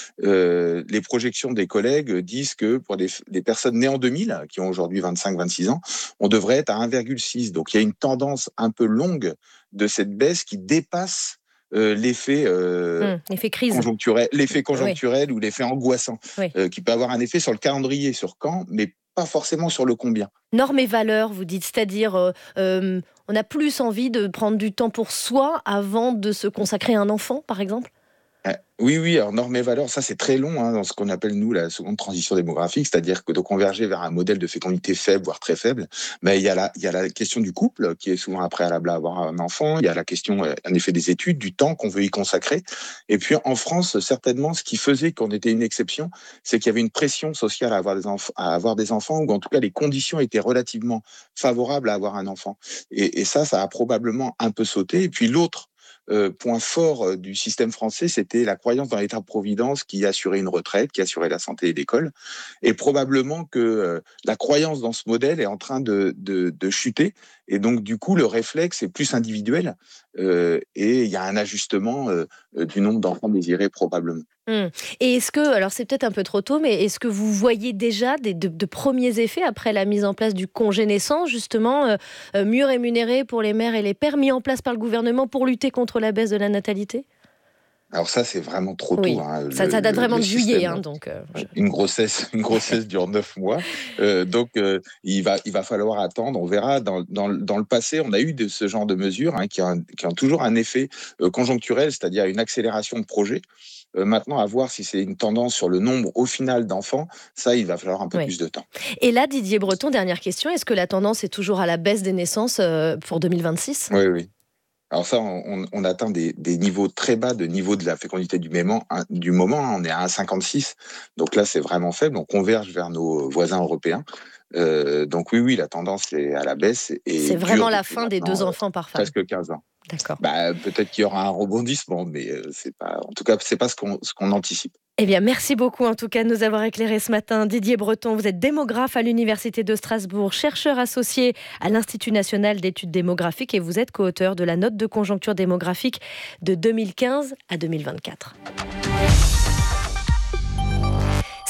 Euh, les projections des collègues disent que pour les, les personnes nées en deux mille, qui ont aujourd'hui vingt-cinq vingt-six ans, on devrait être à un virgule six. Donc il y a une tendance un peu longue de cette baisse qui dépasse Euh, l'effet, euh, mmh, l'effet crise. conjoncturel, l'effet conjoncturel oui. ou l'effet angoissant, oui. euh, qui peut avoir un effet sur le calendrier, sur quand, mais pas forcément sur le combien. Normes et valeurs, vous dites, c'est-à-dire euh, euh, on a plus envie de prendre du temps pour soi avant de se consacrer à un enfant, par exemple ? Oui, oui, alors normes et valeurs, ça c'est très long hein, dans ce qu'on appelle nous la seconde transition démographique, c'est-à-dire que de converger vers un modèle de fécondité faible, voire très faible. Mais il y a la, il y a la question du couple qui est souvent un préalable à avoir un enfant. Il y a la question, en effet, des études, du temps qu'on veut y consacrer. Et puis en France, certainement, ce qui faisait qu'on était une exception, c'est qu'il y avait une pression sociale à avoir des enfants, à avoir des enfants, ou en tout cas les conditions étaient relativement favorables à avoir un enfant. Et, et ça, ça a probablement un peu sauté. Et puis l'autre Euh, point fort euh, du système français, c'était la croyance dans l'État-providence qui assurait une retraite, qui assurait la santé et l'école. Et probablement que euh, la croyance dans ce modèle est en train de, de, de chuter. Et donc, du coup, le réflexe est plus individuel. Euh, et il y a un ajustement euh, du nombre d'enfants désirés, probablement. Mmh. Et est-ce que, alors c'est peut-être un peu trop tôt, mais est-ce que vous voyez déjà des, de, de premiers effets après la mise en place du congé naissance, justement, euh, euh, mieux rémunéré pour les mères et les pères, mis en place par le gouvernement pour lutter contre la baisse de la natalité ? Alors ça, c'est vraiment trop oui. tôt. Hein, ça, le, ça date le, vraiment le de système, juillet. Hein, donc, euh, je... Une grossesse, une grossesse dure neuf mois. Euh, donc, euh, il, va, il va falloir attendre. On verra. Dans, dans, dans le passé, on a eu de ce genre de mesures hein, qui, ont, qui ont toujours un effet euh, conjoncturel, c'est-à-dire une accélération de projet. Euh, maintenant, à voir si c'est une tendance sur le nombre au final d'enfants, ça, il va falloir un peu oui. plus de temps. Et là, Didier Breton, dernière question, est-ce que la tendance est toujours à la baisse des naissances euh, pour deux mille vingt-six ? Oui, oui. Alors ça, on, on atteint des, des niveaux très bas de niveau de la fécondité du moment. Du moment on est à un virgule cinquante-six. Donc là, c'est vraiment faible. On converge vers nos voisins européens. Euh, donc oui, oui, la tendance est à la baisse. Et c'est vraiment la fin des deux enfants par femme. Presque quinze ans. D'accord. Bah, peut-être qu'il y aura un rebondissement, mais c'est pas, en tout cas, c'est pas ce qu'on, ce qu'on anticipe. Eh bien, merci beaucoup en tout cas de nous avoir éclairé ce matin. Didier Breton, vous êtes démographe à l'Université de Strasbourg, chercheur associé à l'Institut national d'études démographiques et vous êtes co-auteur de la note de conjoncture démographique de deux mille quinze à deux mille vingt-quatre. C'est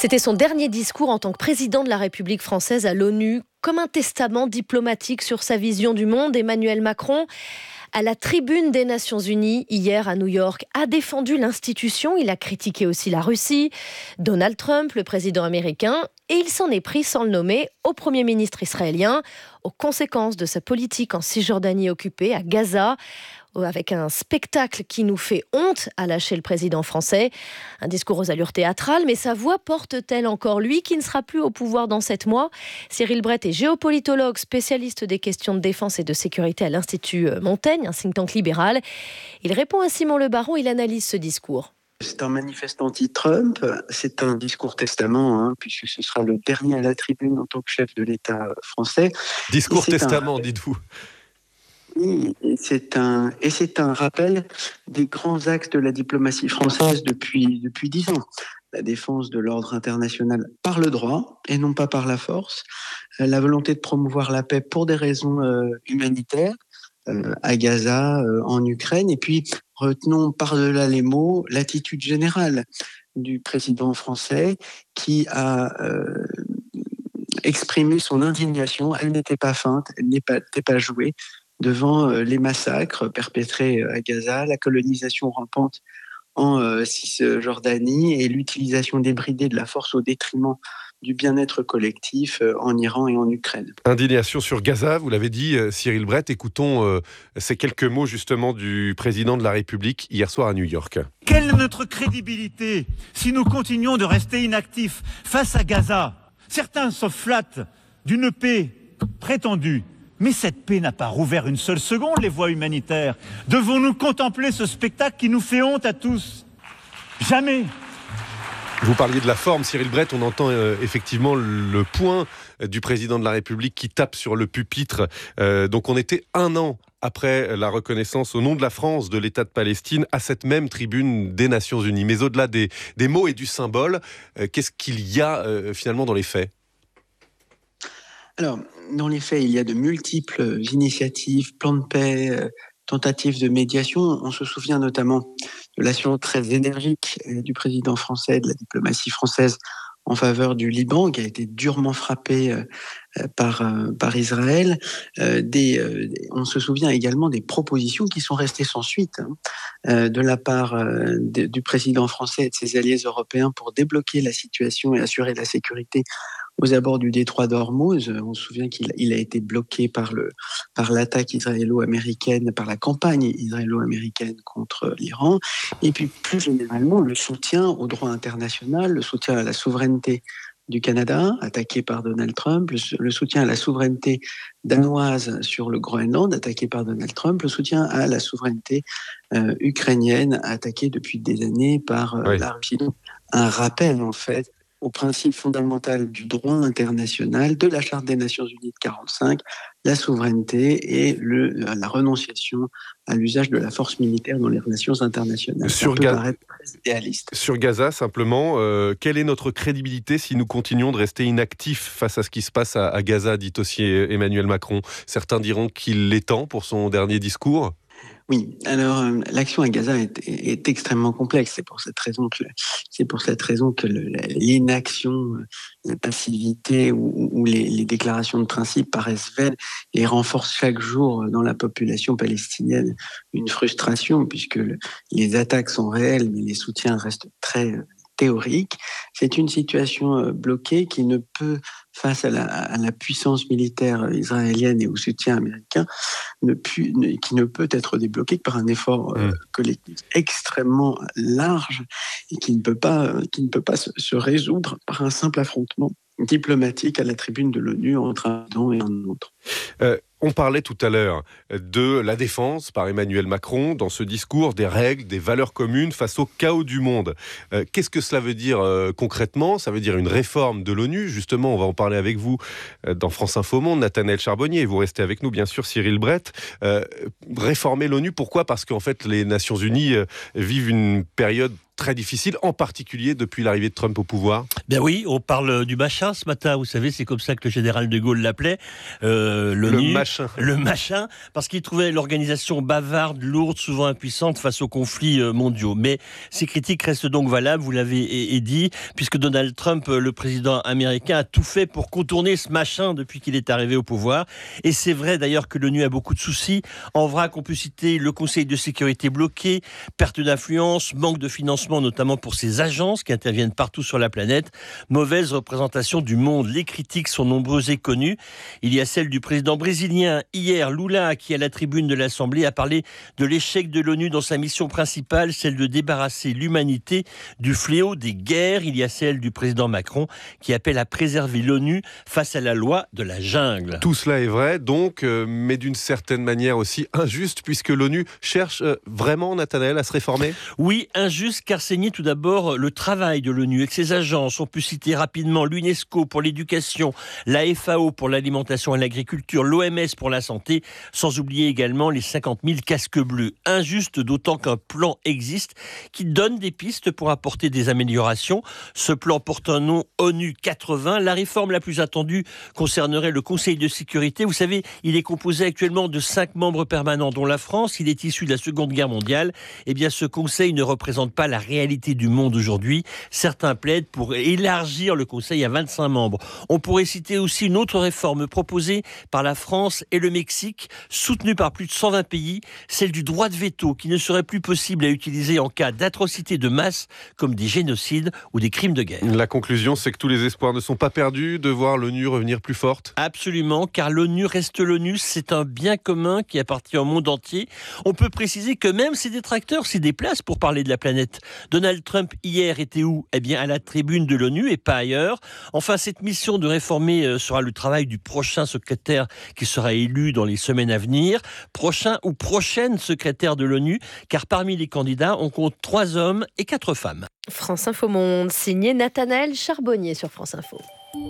C'était son dernier discours en tant que président de la République française à l'ONU, comme un testament diplomatique sur sa vision du monde. Emmanuel Macron, à la tribune des Nations Unies, hier à New York, a défendu l'institution. Il a critiqué aussi la Russie, Donald Trump, le président américain, et il s'en est pris, sans le nommer, au Premier ministre israélien, aux conséquences de sa politique en Cisjordanie occupée, à Gaza, avec un spectacle qui nous fait honte, a lâché le président français. Un discours aux allures théâtrales, mais sa voix porte-t-elle encore lui, qui ne sera plus au pouvoir dans sept mois ? Cyril Brett est géopolitologue, spécialiste des questions de défense et de sécurité à l'Institut Montaigne, un think tank libéral. Il répond à Simon Le Baron, il analyse ce discours. C'est un manifeste anti-Trump, c'est un discours testament, hein, puisque ce sera le dernier à la tribune en tant que chef de l'État français. Discours testament, un... dites-vous. Oui, et c'est un, et c'est un rappel des grands axes de la diplomatie française depuis, depuis dix ans. La défense de l'ordre international par le droit et non pas par la force. La volonté de promouvoir la paix pour des raisons euh, humanitaires euh, à Gaza, euh, en Ukraine. Et puis, retenons par-delà les mots l'attitude générale du président français qui a euh, exprimé son indignation. Elle n'était pas feinte, elle n'était pas jouée devant les massacres perpétrés à Gaza, la colonisation rampante en euh, Cisjordanie et l'utilisation débridée de la force au détriment du bien-être collectif euh, en Iran et en Ukraine. Indignation sur Gaza, vous l'avez dit, Cyril Brett. Écoutons euh, ces quelques mots justement du président de la République hier soir à New York. Quelle est notre crédibilité si nous continuons de rester inactifs face à Gaza ? Certains se flattent d'une paix prétendue. Mais cette paix n'a pas rouvert une seule seconde les voies humanitaires. Devons-nous contempler ce spectacle qui nous fait honte à tous ? Jamais. Vous parliez de la forme, Cyril Brett, on entend euh, effectivement le poing du président de la République qui tape sur le pupitre. Euh, donc on était un an après la reconnaissance au nom de la France de l'État de Palestine à cette même tribune des Nations Unies. Mais au-delà des, des mots et du symbole, euh, qu'est-ce qu'il y a euh, finalement dans les faits ? Alors, dans les faits, il y a de multiples initiatives, plans de paix, euh, tentatives de médiation. On se souvient notamment de l'action très énergique euh, du président français, de la diplomatie française en faveur du Liban, qui a été durement frappé euh, par, euh, par Israël. Euh, des, euh, on se souvient également des propositions qui sont restées sans suite hein, euh, de la part euh, de, du président français et de ses alliés européens pour débloquer la situation et assurer la sécurité aux abords du détroit d'Ormuz. On se souvient qu'il il a été bloqué par, le, par l'attaque israélo-américaine, par la campagne israélo-américaine contre l'Iran. Et puis plus généralement, le soutien au droit international, le soutien à la souveraineté du Canada, attaqué par Donald Trump, le, le soutien à la souveraineté danoise sur le Groenland, attaqué par Donald Trump, le soutien à la souveraineté euh, ukrainienne, attaqué depuis des années par euh, oui. la Russie. Donc, un rappel, en fait, au principe fondamental du droit international, de la Charte des Nations Unies de quarante-cinq, la souveraineté et le, la renonciation à l'usage de la force militaire dans les relations internationales. Sur Ça peut Ga- paraître très idéaliste. Sur Gaza, simplement, euh, quelle est notre crédibilité si nous continuons de rester inactifs face à ce qui se passe à, à Gaza, dit aussi Emmanuel Macron ? Certains diront qu'il l'est temps pour son dernier discours. Oui, alors euh, l'action à Gaza est, est, est extrêmement complexe. C'est pour cette raison que c'est pour cette raison que le, l'inaction, la passivité ou, ou les, les déclarations de principe paraissent vaines et renforcent chaque jour dans la population palestinienne une frustration puisque le, les attaques sont réelles, mais les soutiens restent très théorique. C'est une situation bloquée qui ne peut, face à la, à la puissance militaire israélienne et au soutien américain, ne pu, ne, qui ne peut être débloquée que par un effort mmh. euh, collectif extrêmement large et qui ne peut pas, qui ne peut pas se, se résoudre par un simple affrontement diplomatique à la tribune de l'ONU entre un don et un autre. Euh, on parlait tout à l'heure de la défense par Emmanuel Macron dans ce discours, des règles, des valeurs communes face au chaos du monde. Euh, qu'est-ce que cela veut dire euh, concrètement ? Ça veut dire une réforme de l'ONU. Justement, on va en parler avec vous euh, dans France Info Monde, Nathanaël Charbonnier. Vous restez avec nous, bien sûr, Cyril Brett. Euh, réformer l'ONU, pourquoi ? Parce qu'en fait, les Nations Unies euh, vivent une période très difficile, en particulier depuis l'arrivée de Trump au pouvoir. Ben oui, on parle du machin ce matin, vous savez, c'est comme ça que le général de Gaulle l'appelait, euh, l'ONU, le machin. Le machin, parce qu'il trouvait l'organisation bavarde, lourde, souvent impuissante face aux conflits mondiaux. Mais ces critiques restent donc valables, vous l'avez dit, puisque Donald Trump, le président américain, a tout fait pour contourner ce machin depuis qu'il est arrivé au pouvoir. Et c'est vrai d'ailleurs que l'ONU a beaucoup de soucis. En vrac, on peut citer le Conseil de sécurité bloqué, perte d'influence, manque de financement, notamment pour ces agences qui interviennent partout sur la planète, mauvaise représentation du monde. Les critiques sont nombreuses et connues. Il y a celle du président brésilien hier, Lula, qui à la tribune de l'Assemblée a parlé de l'échec de l'ONU dans sa mission principale, celle de débarrasser l'humanité du fléau des guerres. Il y a celle du président Macron qui appelle à préserver l'ONU face à la loi de la jungle. Tout cela est vrai, donc, euh, mais d'une certaine manière aussi injuste, puisque l'ONU cherche euh, vraiment, Nathanaël, à se réformer ? Oui, injuste, car c'est nier tout d'abord le travail de l'ONU avec ses agences. On peut citer rapidement l'UNESCO pour l'éducation, la F A O pour l'alimentation et l'agriculture, l'O M S pour la santé, sans oublier également les cinquante mille casques bleus. Injuste, d'autant qu'un plan existe qui donne des pistes pour apporter des améliorations. Ce plan porte un nom ONU quatre-vingts. La réforme la plus attendue concernerait le Conseil de sécurité. Vous savez, il est composé actuellement de cinq membres permanents, dont la France. Il est issu de la Seconde Guerre mondiale. Eh bien, ce Conseil ne représente pas la réalité du monde aujourd'hui. Certains plaident pour élargir le Conseil à vingt-cinq membres. On pourrait citer aussi une autre réforme proposée par la France et le Mexique, soutenue par plus de cent vingt pays, celle du droit de veto, qui ne serait plus possible à utiliser en cas d'atrocités de masse, comme des génocides ou des crimes de guerre. La conclusion, c'est que tous les espoirs ne sont pas perdus de voir l'ONU revenir plus forte. Absolument, car l'ONU reste l'ONU, c'est un bien commun qui appartient au monde entier. On peut préciser que même ses détracteurs s'y déplacent pour parler de la planète. Donald Trump, hier, était où ? Eh bien, à la tribune de l'ONU et pas ailleurs. Enfin, cette mission de réformer sera le travail du prochain secrétaire qui sera élu dans les semaines à venir. Prochain ou prochaine secrétaire de l'ONU, car parmi les candidats, on compte trois hommes et quatre femmes. France Info Monde, signé Nathanaël Charbonnier sur France Info.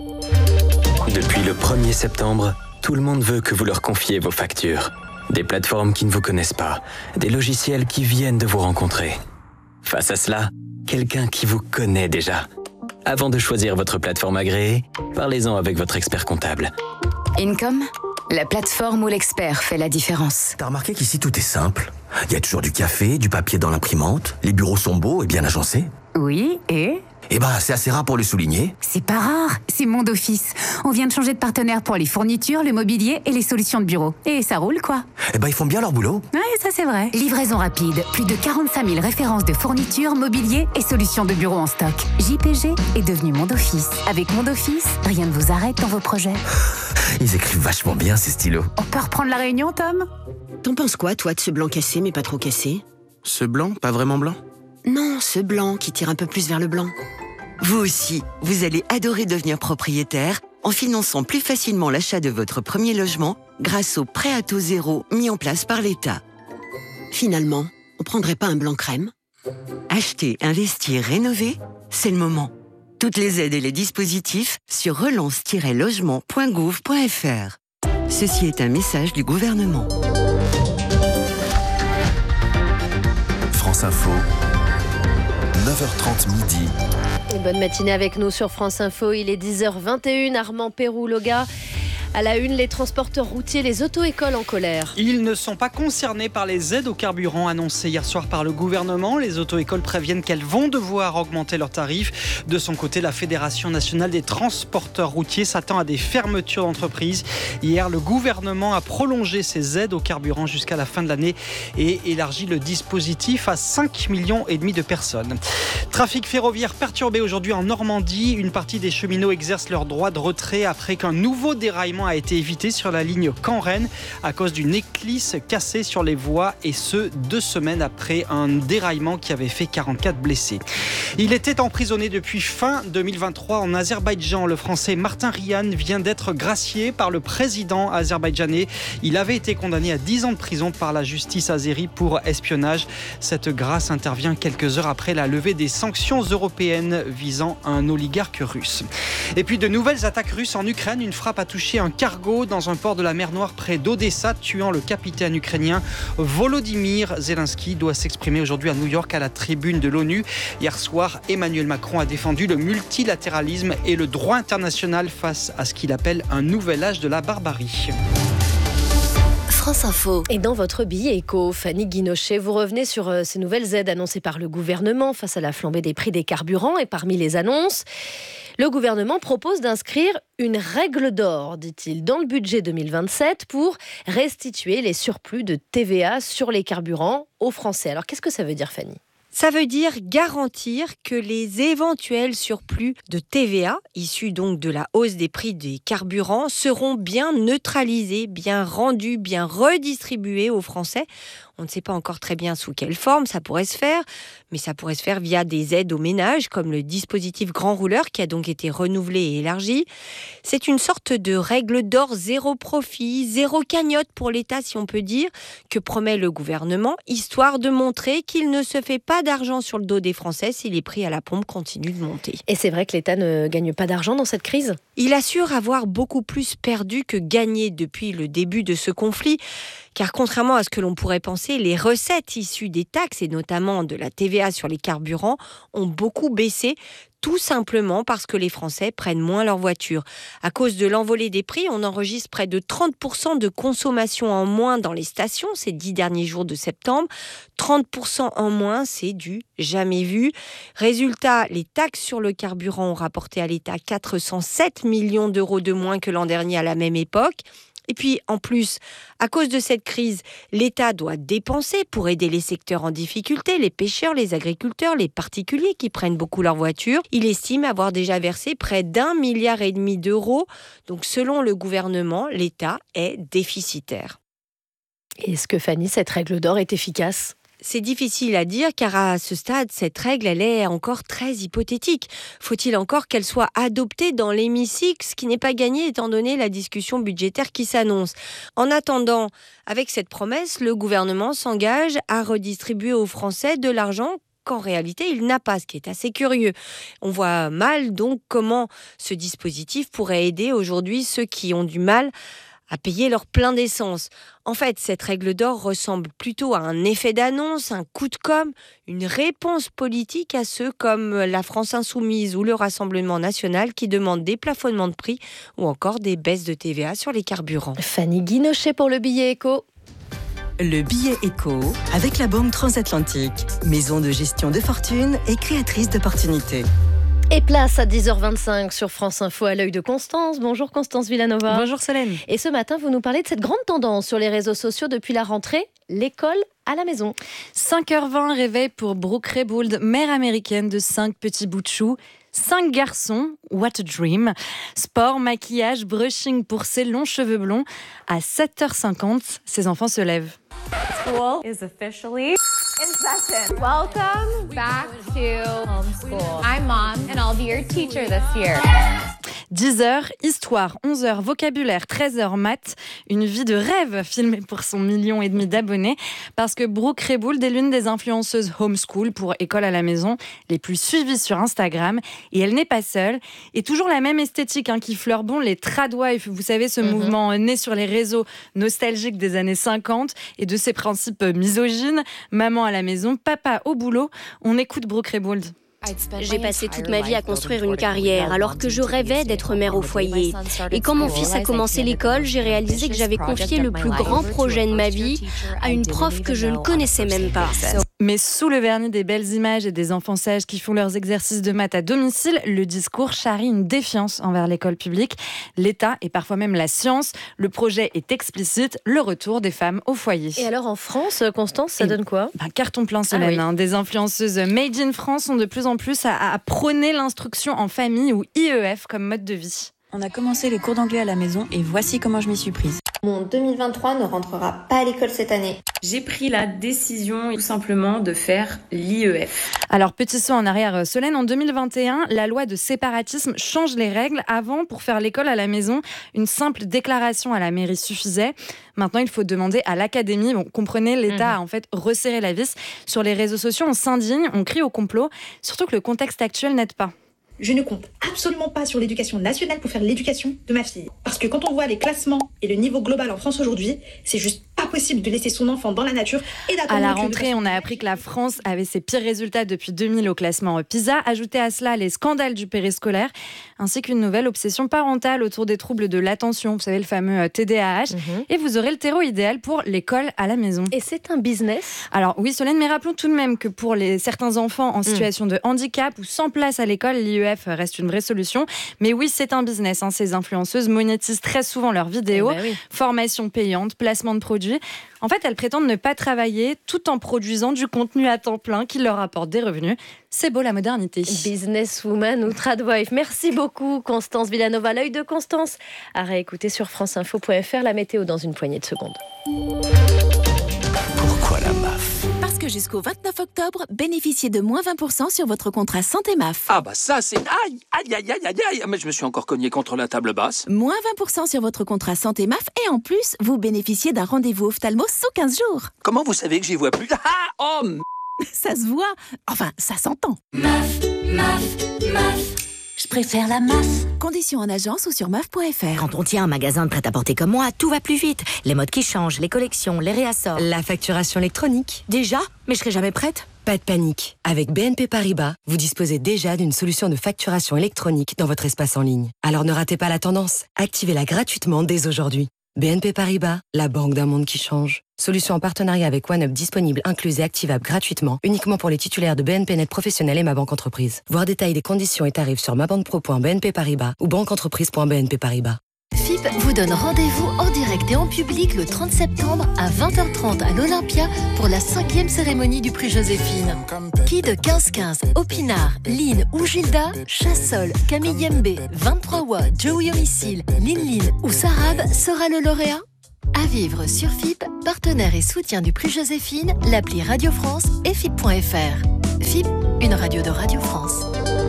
Depuis le premier septembre, tout le monde veut que vous leur confiez vos factures. Des plateformes qui ne vous connaissent pas, des logiciels qui viennent de vous rencontrer. Face à cela, quelqu'un qui vous connaît déjà. Avant de choisir votre plateforme agréée, parlez-en avec votre expert comptable. Income, la plateforme où l'expert fait la différence. T'as remarqué qu'ici tout est simple ? Il y a toujours du café, du papier dans l'imprimante, les bureaux sont beaux et bien agencés. Oui, et ? Eh ben, c'est assez rare pour le souligner. C'est pas rare, c'est Monde Office. On vient de changer de partenaire pour les fournitures, le mobilier et les solutions de bureau. Et ça roule, quoi. Eh ben, ils font bien leur boulot. Oui, ça c'est vrai. Livraison rapide, plus de quarante-cinq mille références de fournitures, mobilier et solutions de bureau en stock. J P G est devenu Monde Office. Avec Monde Office, rien ne vous arrête dans vos projets. Ils écrivent vachement bien, ces stylos. On peut reprendre la réunion, Tom ? T'en penses quoi, toi, de ce blanc cassé, mais pas trop cassé ? Ce blanc, pas vraiment blanc ? Non, ce blanc qui tire un peu plus vers le blanc. Vous aussi, vous allez adorer devenir propriétaire en finançant plus facilement l'achat de votre premier logement grâce au prêt à taux zéro mis en place par l'État. Finalement, on prendrait pas un blanc crème ? Acheter, investir, rénover, c'est le moment. Toutes les aides et les dispositifs sur relance tiret logement point gouv point f r. Ceci est un message du gouvernement. France Info, neuf heures trente midi. Et bonne matinée avec nous sur France Info, il est dix heures vingt et une, Armand Pérou-Loga. À la une, les transporteurs routiers, les auto-écoles en colère. Ils ne sont pas concernés par les aides au carburant annoncées hier soir par le gouvernement. Les auto-écoles préviennent qu'elles vont devoir augmenter leurs tarifs. De son côté, la Fédération nationale des transporteurs routiers s'attend à des fermetures d'entreprises. Hier, le gouvernement a prolongé ces aides au carburant jusqu'à la fin de l'année et élargi le dispositif à cinq millions et demi de personnes. Trafic ferroviaire perturbé aujourd'hui en Normandie. Une partie des cheminots exercent leur droit de retrait après qu'un nouveau déraillement a été évité sur la ligne Caen-Rennes à cause d'une éclisse cassée sur les voies, et ce, deux semaines après un déraillement qui avait fait quarante-quatre blessés. Il était emprisonné depuis fin deux mille vingt-trois en Azerbaïdjan. Le Français Martin Rian vient d'être gracié par le président azerbaïdjanais. Il avait été condamné à dix ans de prison par la justice azérie pour espionnage. Cette grâce intervient quelques heures après la levée des sanctions européennes visant un oligarque russe. Et puis de nouvelles attaques russes en Ukraine. Une frappe a touché un cargo dans un port de la mer Noire près d'Odessa, tuant le capitaine ukrainien Volodymyr Zelensky doit s'exprimer aujourd'hui à New York à la tribune de l'ONU. Hier soir, Emmanuel Macron a défendu le multilatéralisme et le droit international face à ce qu'il appelle un nouvel âge de la barbarie. France Info. Et dans votre billet éco, Fanny Guinochet, vous revenez sur euh, ces nouvelles aides annoncées par le gouvernement face à la flambée des prix des carburants. Et parmi les annonces, le gouvernement propose d'inscrire une règle d'or, dit-il, dans le budget deux mille vingt-sept pour restituer les surplus de T V A sur les carburants aux Français. Alors qu'est-ce que ça veut dire, Fanny ? Ça veut dire garantir que les éventuels surplus de T V A, issus donc de la hausse des prix des carburants, seront bien neutralisés, bien rendus, bien redistribués aux Français. On ne sait pas encore très bien sous quelle forme ça pourrait se faire, mais ça pourrait se faire via des aides aux ménages, comme le dispositif Grand Rouleur, qui a donc été renouvelé et élargi. C'est une sorte de règle d'or zéro profit, zéro cagnotte pour l'État, si on peut dire, que promet le gouvernement, histoire de montrer qu'il ne se fait pas d'argent sur le dos des Français si les prix à la pompe continuent de monter. Et c'est vrai que l'État ne gagne pas d'argent dans cette crise ? Il assure avoir beaucoup plus perdu que gagné depuis le début de ce conflit, car contrairement à ce que l'on pourrait penser, les recettes issues des taxes, et notamment de la T V A sur les carburants, ont beaucoup baissé, tout simplement parce que les Français prennent moins leur voiture. À cause de l'envolée des prix, on enregistre près de trente pour cent de consommation en moins dans les stations ces dix derniers jours de septembre. trente pour cent en moins, c'est du jamais vu. Résultat, les taxes sur le carburant ont rapporté à l'État quatre cent sept millions d'euros de moins que l'an dernier à la même époque. Et puis, en plus, à cause de cette crise, l'État doit dépenser pour aider les secteurs en difficulté, les pêcheurs, les agriculteurs, les particuliers qui prennent beaucoup leur voiture. Il estime avoir déjà versé près d'un milliard et demi d'euros. Donc, selon le gouvernement, l'État est déficitaire. Est-ce que, Fanny, cette règle d'or est efficace ? C'est difficile à dire car à ce stade, cette règle, elle est encore très hypothétique. Faut-il encore qu'elle soit adoptée dans l'hémicycle, ce qui n'est pas gagné étant donné la discussion budgétaire qui s'annonce. En attendant, avec cette promesse, le gouvernement s'engage à redistribuer aux Français de l'argent qu'en réalité, il n'a pas, ce qui est assez curieux. On voit mal donc comment ce dispositif pourrait aider aujourd'hui ceux qui ont du mal à payer leur plein d'essence. En fait, cette règle d'or ressemble plutôt à un effet d'annonce, un coup de com', une réponse politique à ceux comme la France Insoumise ou le Rassemblement National qui demandent des plafonnements de prix ou encore des baisses de T V A sur les carburants. Fanny Guinochet pour le billet éco. Le billet éco avec la Banque Transatlantique, maison de gestion de fortune et créatrice d'opportunités. Et place à dix heures vingt-cinq sur France Info à l'œil de Constance. Bonjour Constance Villanova. Bonjour Solène. Et ce matin, vous nous parlez de cette grande tendance sur les réseaux sociaux depuis la rentrée, l'école à la maison. cinq heures vingt, réveil pour Brooke Rebould, mère américaine de cinq petits bouts de chou. Cinq garçons, what a dream. Sport, maquillage, brushing pour ses longs cheveux blonds. À sept heures cinquante, ses enfants se lèvent. School is officially in session. Welcome back to homeschool. I'm Mom and I'll be your teacher this year. dix heures, histoire. onze heures, vocabulaire. treize heures, maths. Une vie de rêve filmée pour son million et demi d'abonnés. Parce que Brooke Rebould est l'une des influenceuses homeschool pour école à la maison les plus suivies sur Instagram. Et elle n'est pas seule. Et toujours la même esthétique hein, qui fleure bon les tradwives. Vous savez, ce mm-hmm. mouvement né sur les réseaux nostalgiques des années cinquante et de ses principes misogynes. Maman à la maison, papa au boulot. On écoute Brooke Rebould. J'ai passé toute ma vie à construire une carrière alors que je rêvais d'être mère au foyer. Et quand mon fils a commencé l'école, j'ai réalisé que j'avais confié le plus grand projet de ma vie à une prof que je ne connaissais même pas. Mais sous le vernis des belles images et des enfants sages qui font leurs exercices de maths à domicile, le discours charrie une défiance envers l'école publique, l'État et parfois même la science. Le projet est explicite, le retour des femmes au foyer. Et alors en France, Constance, ça et donne quoi ? Ben, carton plein, Solène. Ah oui. hein. Des influenceuses made in France sont de plus en plus à, à prôner l'instruction en famille ou I E F comme mode de vie. On a commencé les cours d'anglais à la maison et voici comment je m'y suis prise. Mon deux mille vingt-trois ne rentrera pas à l'école cette année. J'ai pris la décision tout simplement de faire l'I E F. Alors, petit saut en arrière, Solène, en deux mille vingt et un, la loi de séparatisme change les règles. Avant, pour faire l'école à la maison, une simple déclaration à la mairie suffisait. Maintenant, il faut demander à l'académie. Bon, comprenez, l'État mmh. a en fait resserré la vis. Sur les réseaux sociaux, on s'indigne, on crie au complot, surtout que le contexte actuel n'aide pas. Je ne compte absolument pas sur l'éducation nationale pour faire l'éducation de ma fille. Parce que quand on voit les classements et le niveau global en France aujourd'hui, c'est juste pas possible de laisser son enfant dans la nature et d'attendre. À la que rentrée, le... on a appris que la France avait ses pires résultats depuis deux mille au classement PISA. Ajoutez à cela les scandales du périscolaire, ainsi qu'une nouvelle obsession parentale autour des troubles de l'attention, vous savez, le fameux T D A H. Mmh. Et vous aurez le terreau idéal pour l'école à la maison. Et c'est un business ? Alors oui, Solène, mais rappelons tout de même que pour les, certains enfants en situation mmh. de handicap ou sans place à l'école, l'I E F reste une vraie solution. Mais oui, c'est un business. Hein. Ces influenceuses monétisent très souvent leurs vidéos. Eh ben oui. Formation payante, placement de produits. En fait, elles prétendent ne pas travailler tout en produisant du contenu à temps plein qui leur apporte des revenus. C'est beau la modernité. Businesswoman ou tradwife. Merci beaucoup Constance Villanova. L'œil de Constance à réécouter sur franceinfo point f r. La météo dans une poignée de secondes. Pourquoi la M A F ? Parce que jusqu'au vingt-neuf octobre, bénéficiez de moins vingt pour cent sur votre contrat santé M A F. Ah bah ça c'est... Aïe, aïe, aïe, aïe, aïe, aïe. Mais je me suis encore cogné contre la table basse. Moins vingt pour cent sur votre contrat santé M A F et en plus, vous bénéficiez d'un rendez-vous ophtalmo sous quinze jours. Comment vous savez que j'y vois plus ? Ah, oh m... Ça se voit. Enfin, ça s'entend. M A F, M A F, M A F. Je préfère la M A F. Conditions en agence ou sur M A F point f r. Quand on tient un magasin de prêt-à-porter comme moi, tout va plus vite. Les modes qui changent, les collections, les réassorts. La facturation électronique. Déjà ? Mais je serai jamais prête. Pas de panique. Avec B N P Paribas, vous disposez déjà d'une solution de facturation électronique dans votre espace en ligne. Alors ne ratez pas la tendance. Activez-la gratuitement dès aujourd'hui. B N P Paribas, la banque d'un monde qui change. Solution en partenariat avec OneUp disponible, incluse et activable gratuitement, uniquement pour les titulaires de B N P Net Professionnel et Ma Banque Entreprise. Voir détails des conditions et tarifs sur mabanquepro point b n p paribas ou banqueentreprise point b n p paribas. F I P vous donne rendez-vous en direct et en public le trente septembre à vingt heures trente à l'Olympia pour la cinquième cérémonie du prix Joséphine. Qui de quinze quinze, Opinard, Lynn ou Gilda, Chassol, Camille Yembe, vingt-trois Wa, Joey Homicile, Lynn Lynn ou Sarab sera le lauréat ? À vivre sur F I P, partenaire et soutien du prix Joséphine, l'appli Radio France et F I P point f r. F I P, une radio de Radio France.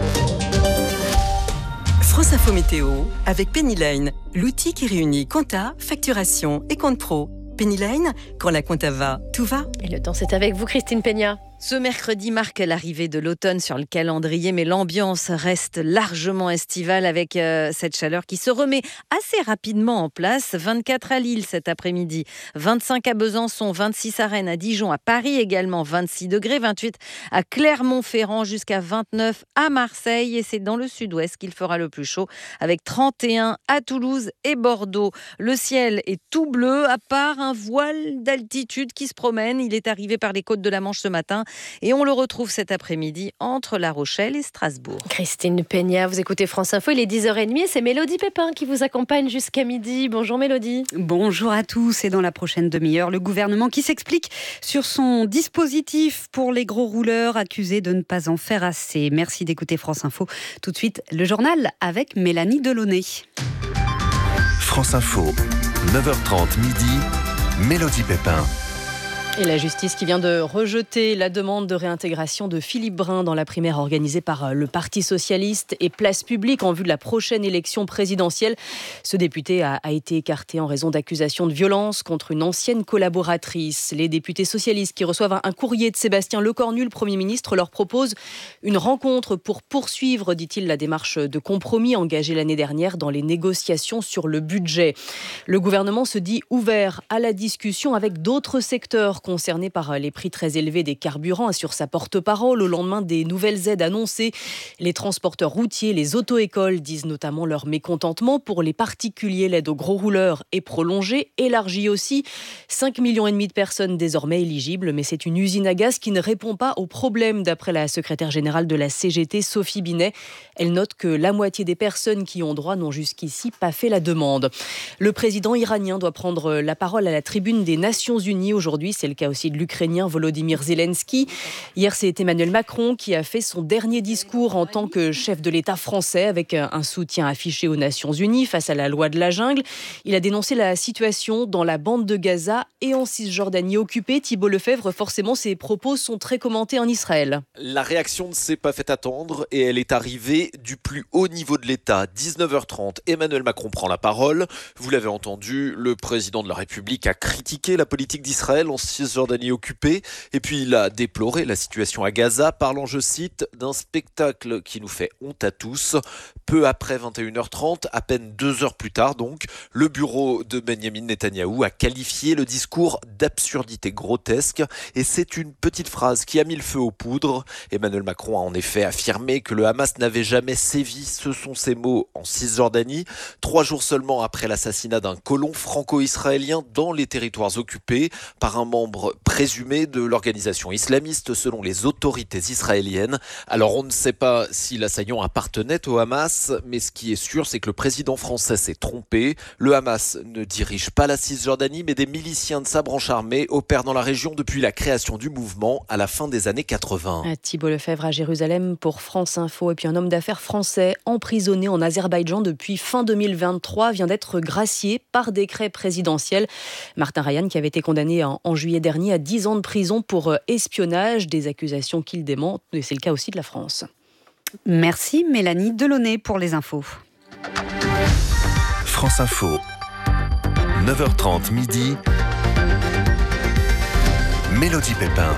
France Info Météo avec Pennyline, l'outil qui réunit compta, facturation et compte pro. Pennyline, quand la compta va, tout va. Et le temps, c'est avec vous, Christine Peña. Ce mercredi marque l'arrivée de l'automne sur le calendrier, mais l'ambiance reste largement estivale avec euh, cette chaleur qui se remet assez rapidement en place. vingt-quatre à Lille cet après-midi, vingt-cinq à Besançon, vingt-six à Rennes, à Dijon, à Paris également, vingt-six degrés, vingt-huit à Clermont-Ferrand, jusqu'à vingt-neuf à Marseille. Et c'est dans le sud-ouest qu'il fera le plus chaud, avec trente et un à Toulouse et Bordeaux. Le ciel est tout bleu, à part un voile d'altitude qui se promène. Il est arrivé par les côtes de la Manche ce matin. Et on le retrouve cet après-midi entre La Rochelle et Strasbourg. Christine Peña, vous écoutez France Info, il est dix heures trente et c'est Mélodie Pépin qui vous accompagne jusqu'à midi. Bonjour Mélodie. Bonjour à tous. Et dans la prochaine demi-heure, le gouvernement qui s'explique sur son dispositif pour les gros rouleurs accusés de ne pas en faire assez. Merci d'écouter France Info. Tout de suite, le journal avec Mélanie Delaunay. France Info, neuf heures trente midi, Mélodie Pépin. Et la justice qui vient de rejeter la demande de réintégration de Philippe Brun dans la primaire organisée par le Parti socialiste et Place Publique en vue de la prochaine élection présidentielle. Ce député a, a été écarté en raison d'accusations de violence contre une ancienne collaboratrice. Les députés socialistes qui reçoivent un courrier de Sébastien Lecornu, le Premier ministre, leur propose une rencontre pour poursuivre, dit-il, la démarche de compromis engagée l'année dernière dans les négociations sur le budget. Le gouvernement se dit ouvert à la discussion avec d'autres secteurs concerné par les prix très élevés des carburants, assure sa porte-parole au lendemain des nouvelles aides annoncées. Les transporteurs routiers, les auto-écoles disent notamment leur mécontentement. Pour les particuliers, l'aide aux gros rouleurs est prolongée, élargie aussi. cinq millions et demi de personnes désormais éligibles, mais c'est une usine à gaz qui ne répond pas aux problèmes, d'après la secrétaire générale de la C G T, Sophie Binet. Elle note que la moitié des personnes qui ont droit n'ont jusqu'ici pas fait la demande. Le président iranien doit prendre la parole à la tribune des Nations Unies aujourd'hui. C'est le cas aussi de l'Ukrainien Volodymyr Zelensky. Hier, c'est Emmanuel Macron qui a fait son dernier discours en tant que chef de l'État français, avec un soutien affiché aux Nations Unies face à la loi de la jungle. Il a dénoncé la situation dans la bande de Gaza et en Cisjordanie occupée. Thibault Lefebvre, forcément, ses propos sont très commentés en Israël. La réaction ne s'est pas fait attendre et elle est arrivée du plus haut niveau de l'État. dix-neuf heures trente, Emmanuel Macron prend la parole. Vous l'avez entendu, le président de la République a critiqué la politique d'Israël en Cisjordanie occupée. Et puis il a déploré la situation à Gaza, parlant, je cite, d'un spectacle qui nous fait honte à tous. Peu après vingt et une heures trente, à peine deux heures plus tard donc, le bureau de Benjamin Netanyahou a qualifié le discours d'absurdité grotesque. Et c'est une petite phrase qui a mis le feu aux poudres. Emmanuel Macron a en effet affirmé que le Hamas n'avait jamais sévi, ce sont ses mots, en Cisjordanie. Trois jours seulement après l'assassinat d'un colon franco-israélien dans les territoires occupés par un membre présumé de l'organisation islamiste selon les autorités israéliennes. Alors on ne sait pas si l'assaillant appartenait au Hamas, mais ce qui est sûr, c'est que le président français s'est trompé. Le Hamas ne dirige pas la Cisjordanie, mais des miliciens de sa branche armée opèrent dans la région depuis la création du mouvement à la fin des années quatre-vingts. Thibault Lefebvre à Jérusalem pour France Info. Et puis un homme d'affaires français emprisonné en Azerbaïdjan depuis fin deux mille vingt-trois vient d'être gracié par décret présidentiel. Martin Ryan, qui avait été condamné en, en juillet dernier à dix ans de prison pour espionnage, des accusations qu'il dément, et c'est le cas aussi de la France. Merci Mélanie Delaunay pour les infos. France Info, neuf heures trente midi, Mélodie Pépin.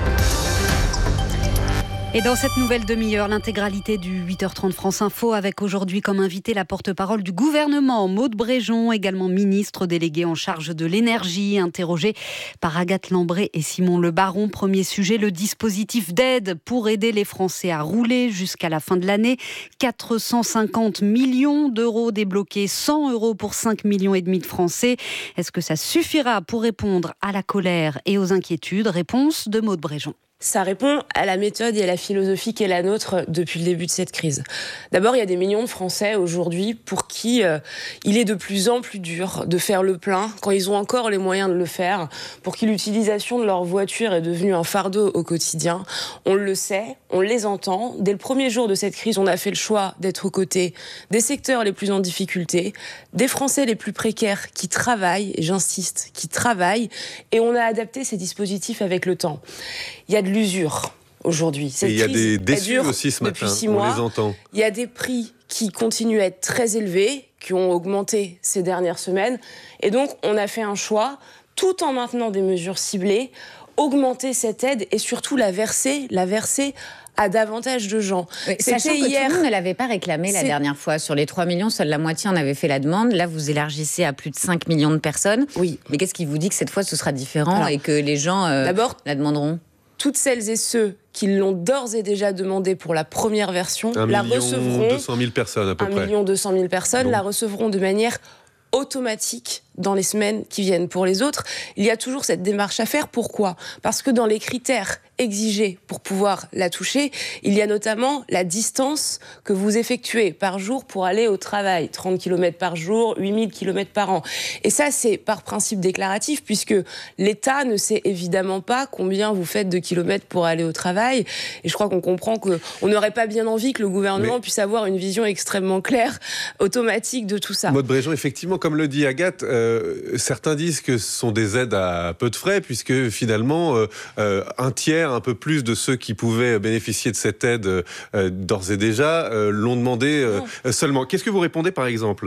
Et dans cette nouvelle demi-heure, l'intégralité du huit heures trente France Info avec aujourd'hui comme invité la porte-parole du gouvernement, Maud Bréjon, également ministre déléguée en charge de l'énergie, interrogée par Agathe Lambré et Simon Le Baron. Premier sujet, le dispositif d'aide pour aider les Français à rouler jusqu'à la fin de l'année. quatre cent cinquante millions d'euros débloqués, cent euros pour cinq millions et demi de Français. Est-ce que ça suffira pour répondre à la colère et aux inquiétudes ? Réponse de Maud Bréjon. Ça répond à la méthode et à la philosophie qui est la nôtre depuis le début de cette crise. D'abord, il y a des millions de Français aujourd'hui pour qui euh, il est de plus en plus dur de faire le plein quand ils ont encore les moyens de le faire, pour qui l'utilisation de leur voiture est devenue un fardeau au quotidien. On le sait, on les entend. Dès le premier jour de cette crise, on a fait le choix d'être aux côtés des secteurs les plus en difficulté, des Français les plus précaires qui travaillent, et j'insiste, qui travaillent, et on a adapté ces dispositifs avec le temps. Il y a de l'usure aujourd'hui. Cette Et il y a des déçus aussi ce matin, six on mois. les entend. Il y a des prix qui continuent à être très élevés, qui ont augmenté ces dernières semaines. Et donc, on a fait un choix, tout en maintenant des mesures ciblées, augmenter cette aide et surtout la verser, la verser à davantage de gens. Oui, sachant que hier... tout le monde ne l'avait pas réclamé la dernière fois. Sur les trois millions, seule la moitié en avait fait la demande. Là, vous élargissez à plus de cinq millions de personnes. Oui. Mais qu'est-ce qui vous dit que cette fois, ce sera différent Alors, et que les gens euh, d'abord, la demanderont ? Toutes celles et ceux qui l'ont d'ores et déjà demandé pour la première version, un la million recevront... deux cent mille personnes à peu un près. un million deux cent mille personnes Donc. la recevront de manière automatique dans les semaines qui viennent. Pour les autres, il y a toujours cette démarche à faire. Pourquoi ? Parce que dans les critères exigés pour pouvoir la toucher, il y a notamment la distance que vous effectuez par jour pour aller au travail. trente kilomètres par jour, huit mille kilomètres par an. Et ça, c'est par principe déclaratif, puisque l'État ne sait évidemment pas combien vous faites de kilomètres pour aller au travail. Et je crois qu'on comprend qu'on n'aurait pas bien envie que le gouvernement Mais... puisse avoir une vision extrêmement claire, automatique de tout ça. Maud Bréjon, effectivement, comme le dit Agathe, euh, certains disent que ce sont des aides à peu de frais, puisque finalement, euh, euh, un tiers, un peu plus de ceux qui pouvaient bénéficier de cette aide euh, d'ores et déjà euh, l'ont demandé euh, seulement. Qu'est-ce que vous répondez, par exemple,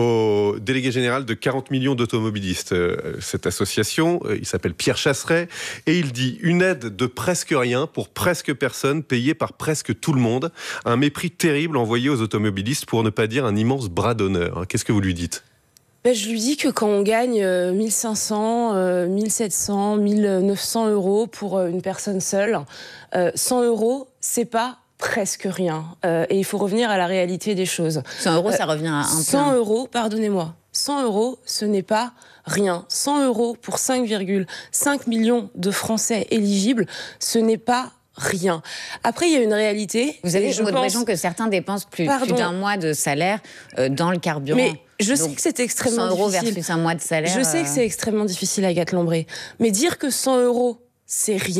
au délégué général de quarante millions d'automobilistes, euh, cette association, euh, il s'appelle Pierre Chasseret, et il dit une aide de presque rien pour presque personne, payée par presque tout le monde, un mépris terrible envoyé aux automobilistes, pour ne pas dire un immense bras d'honneur. Qu'est-ce que vous lui dites ? Ben, je lui dis que quand on gagne euh, mille cinq cents, euh, mille sept cents, mille neuf cents euros pour euh, une personne seule, euh, cent euros, c'est pas presque rien. Euh, et il faut revenir à la réalité des choses. cent euros, euh, ça revient à un plein. cent euros, pardonnez-moi. cent euros, ce n'est pas rien. cent euros pour cinq virgule cinq millions de Français éligibles, ce n'est pas rien. Après, il y a une réalité. Vous avez je Maud pense... Bréjon que certains dépensent plus, plus d'un mois de salaire euh, dans le carburant. Mais je Donc, sais que c'est extrêmement difficile. cent euros difficile. versus un mois de salaire. Je sais que c'est extrêmement difficile, Agathe Lambré. Mais dire que cent euros, c'est rien,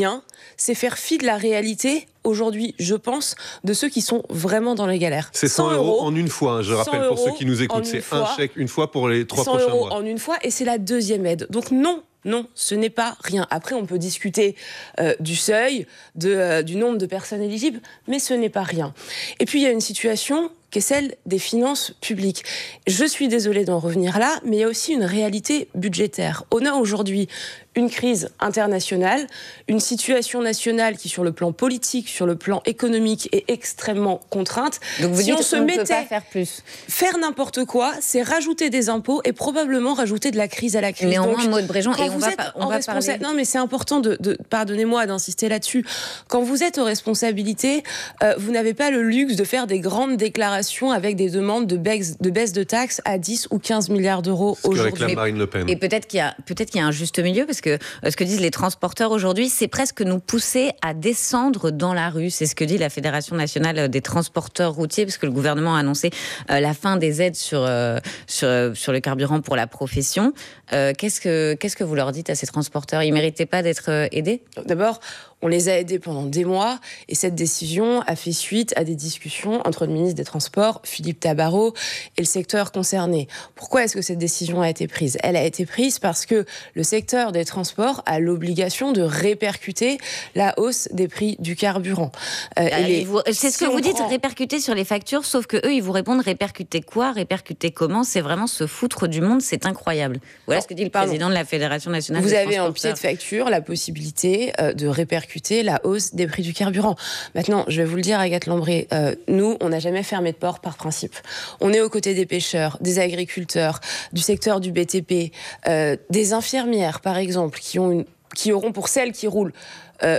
c'est faire fi de la réalité aujourd'hui, je pense, de ceux qui sont vraiment dans les galères. C'est cent euros en une fois, hein, je rappelle pour ceux qui nous écoutent. C'est un chèque une fois pour les trois prochains mois. cent euros en une fois, et c'est la deuxième aide. Donc non, non, ce n'est pas rien. Après, on peut discuter euh, du seuil, de, euh, du nombre de personnes éligibles, mais ce n'est pas rien. Et puis, il y a une situation qui est celle des finances publiques. Je suis désolée d'en revenir là, mais il y a aussi une réalité budgétaire. On a aujourd'hui une crise internationale, une situation nationale qui, sur le plan politique, sur le plan économique, est extrêmement contrainte. Donc vous si dites on se qu'on ne mettait peut pas faire plus. Faire n'importe quoi, c'est rajouter des impôts et probablement rajouter de la crise à la crise. Néanmoins, Maud Bréjon, et on va, êtes on va parler... Non, mais c'est important de, de pardonnez-moi d'insister là-dessus. Quand vous êtes aux responsabilités, euh, vous n'avez pas le luxe de faire des grandes déclarations avec des demandes de baisse de, baisse de taxes à dix ou quinze milliards d'euros aujourd'hui. Ce que réclame Marine Le Pen. Et peut-être qu'il y a, peut-être qu'il y a un juste milieu, parce que euh, ce que disent les transporteurs aujourd'hui, c'est presque nous pousser à descendre dans la rue. C'est ce que dit la Fédération nationale des transporteurs routiers, parce que le gouvernement a annoncé euh, la fin des aides sur, euh, sur, euh, sur le carburant pour la profession. Euh, qu'est-ce que, qu'est-ce que vous leur dites à ces transporteurs ? Ils ne méritaient pas d'être euh, aidés ? D'abord, on les a aidés pendant des mois, et cette décision a fait suite à des discussions entre le ministre des Transports, Philippe Tabarot, et le secteur concerné. Pourquoi est-ce que cette décision a été prise ? Elle a été prise parce que le secteur des transports a l'obligation de répercuter la hausse des prix du carburant. Euh, les... vous... C'est ce si que vous dites, prend... répercuter sur les factures, sauf que eux, ils vous répondent répercuter quoi ? Répercuter comment ? C'est vraiment se foutre du monde, c'est incroyable. Voilà non, ce que dit le pardon. président de la Fédération nationale vous des transporteurs. Vous avez en pied de facture la possibilité euh, de répercuter la hausse des prix du carburant. Maintenant, je vais vous le dire, Agathe Lambré, euh, nous, on n'a jamais fermé de port par principe. On est aux côtés des pêcheurs, des agriculteurs, du secteur du B T P, euh, des infirmières, par exemple, qui, ont une, qui auront, pour celles qui roulent, euh,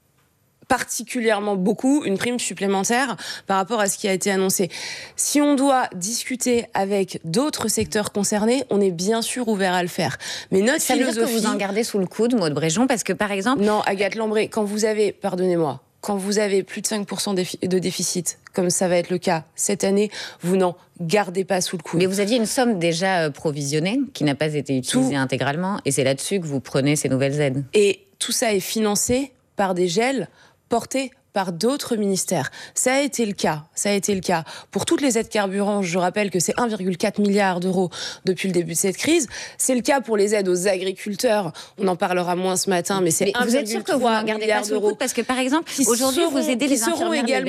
particulièrement beaucoup, une prime supplémentaire par rapport à ce qui a été annoncé. Si on doit discuter avec d'autres secteurs concernés, on est bien sûr ouvert à le faire. Mais notre Ça philosophie... veut dire que vous en gardez sous le coude, Maud Bréjon, parce que par exemple... Non, Agathe Lambré, quand vous avez, pardonnez-moi, quand vous avez plus de cinq pour cent de déficit, comme ça va être le cas cette année, vous n'en gardez pas sous le coude. Mais vous aviez une somme déjà provisionnée qui n'a pas été utilisée tout... intégralement, et c'est là-dessus que vous prenez ces nouvelles aides. Et tout ça est financé par des gels portés par d'autres ministères. Ça a été le cas. Ça a été le cas. Pour toutes les aides carburant, je rappelle que c'est un virgule quatre milliard d'euros depuis le début de cette crise. C'est le cas pour les aides aux agriculteurs. On en parlera moins ce matin, mais c'est un virgule trois milliard d'euros. Parce que, par exemple, aujourd'hui, vous aidez les infirmières,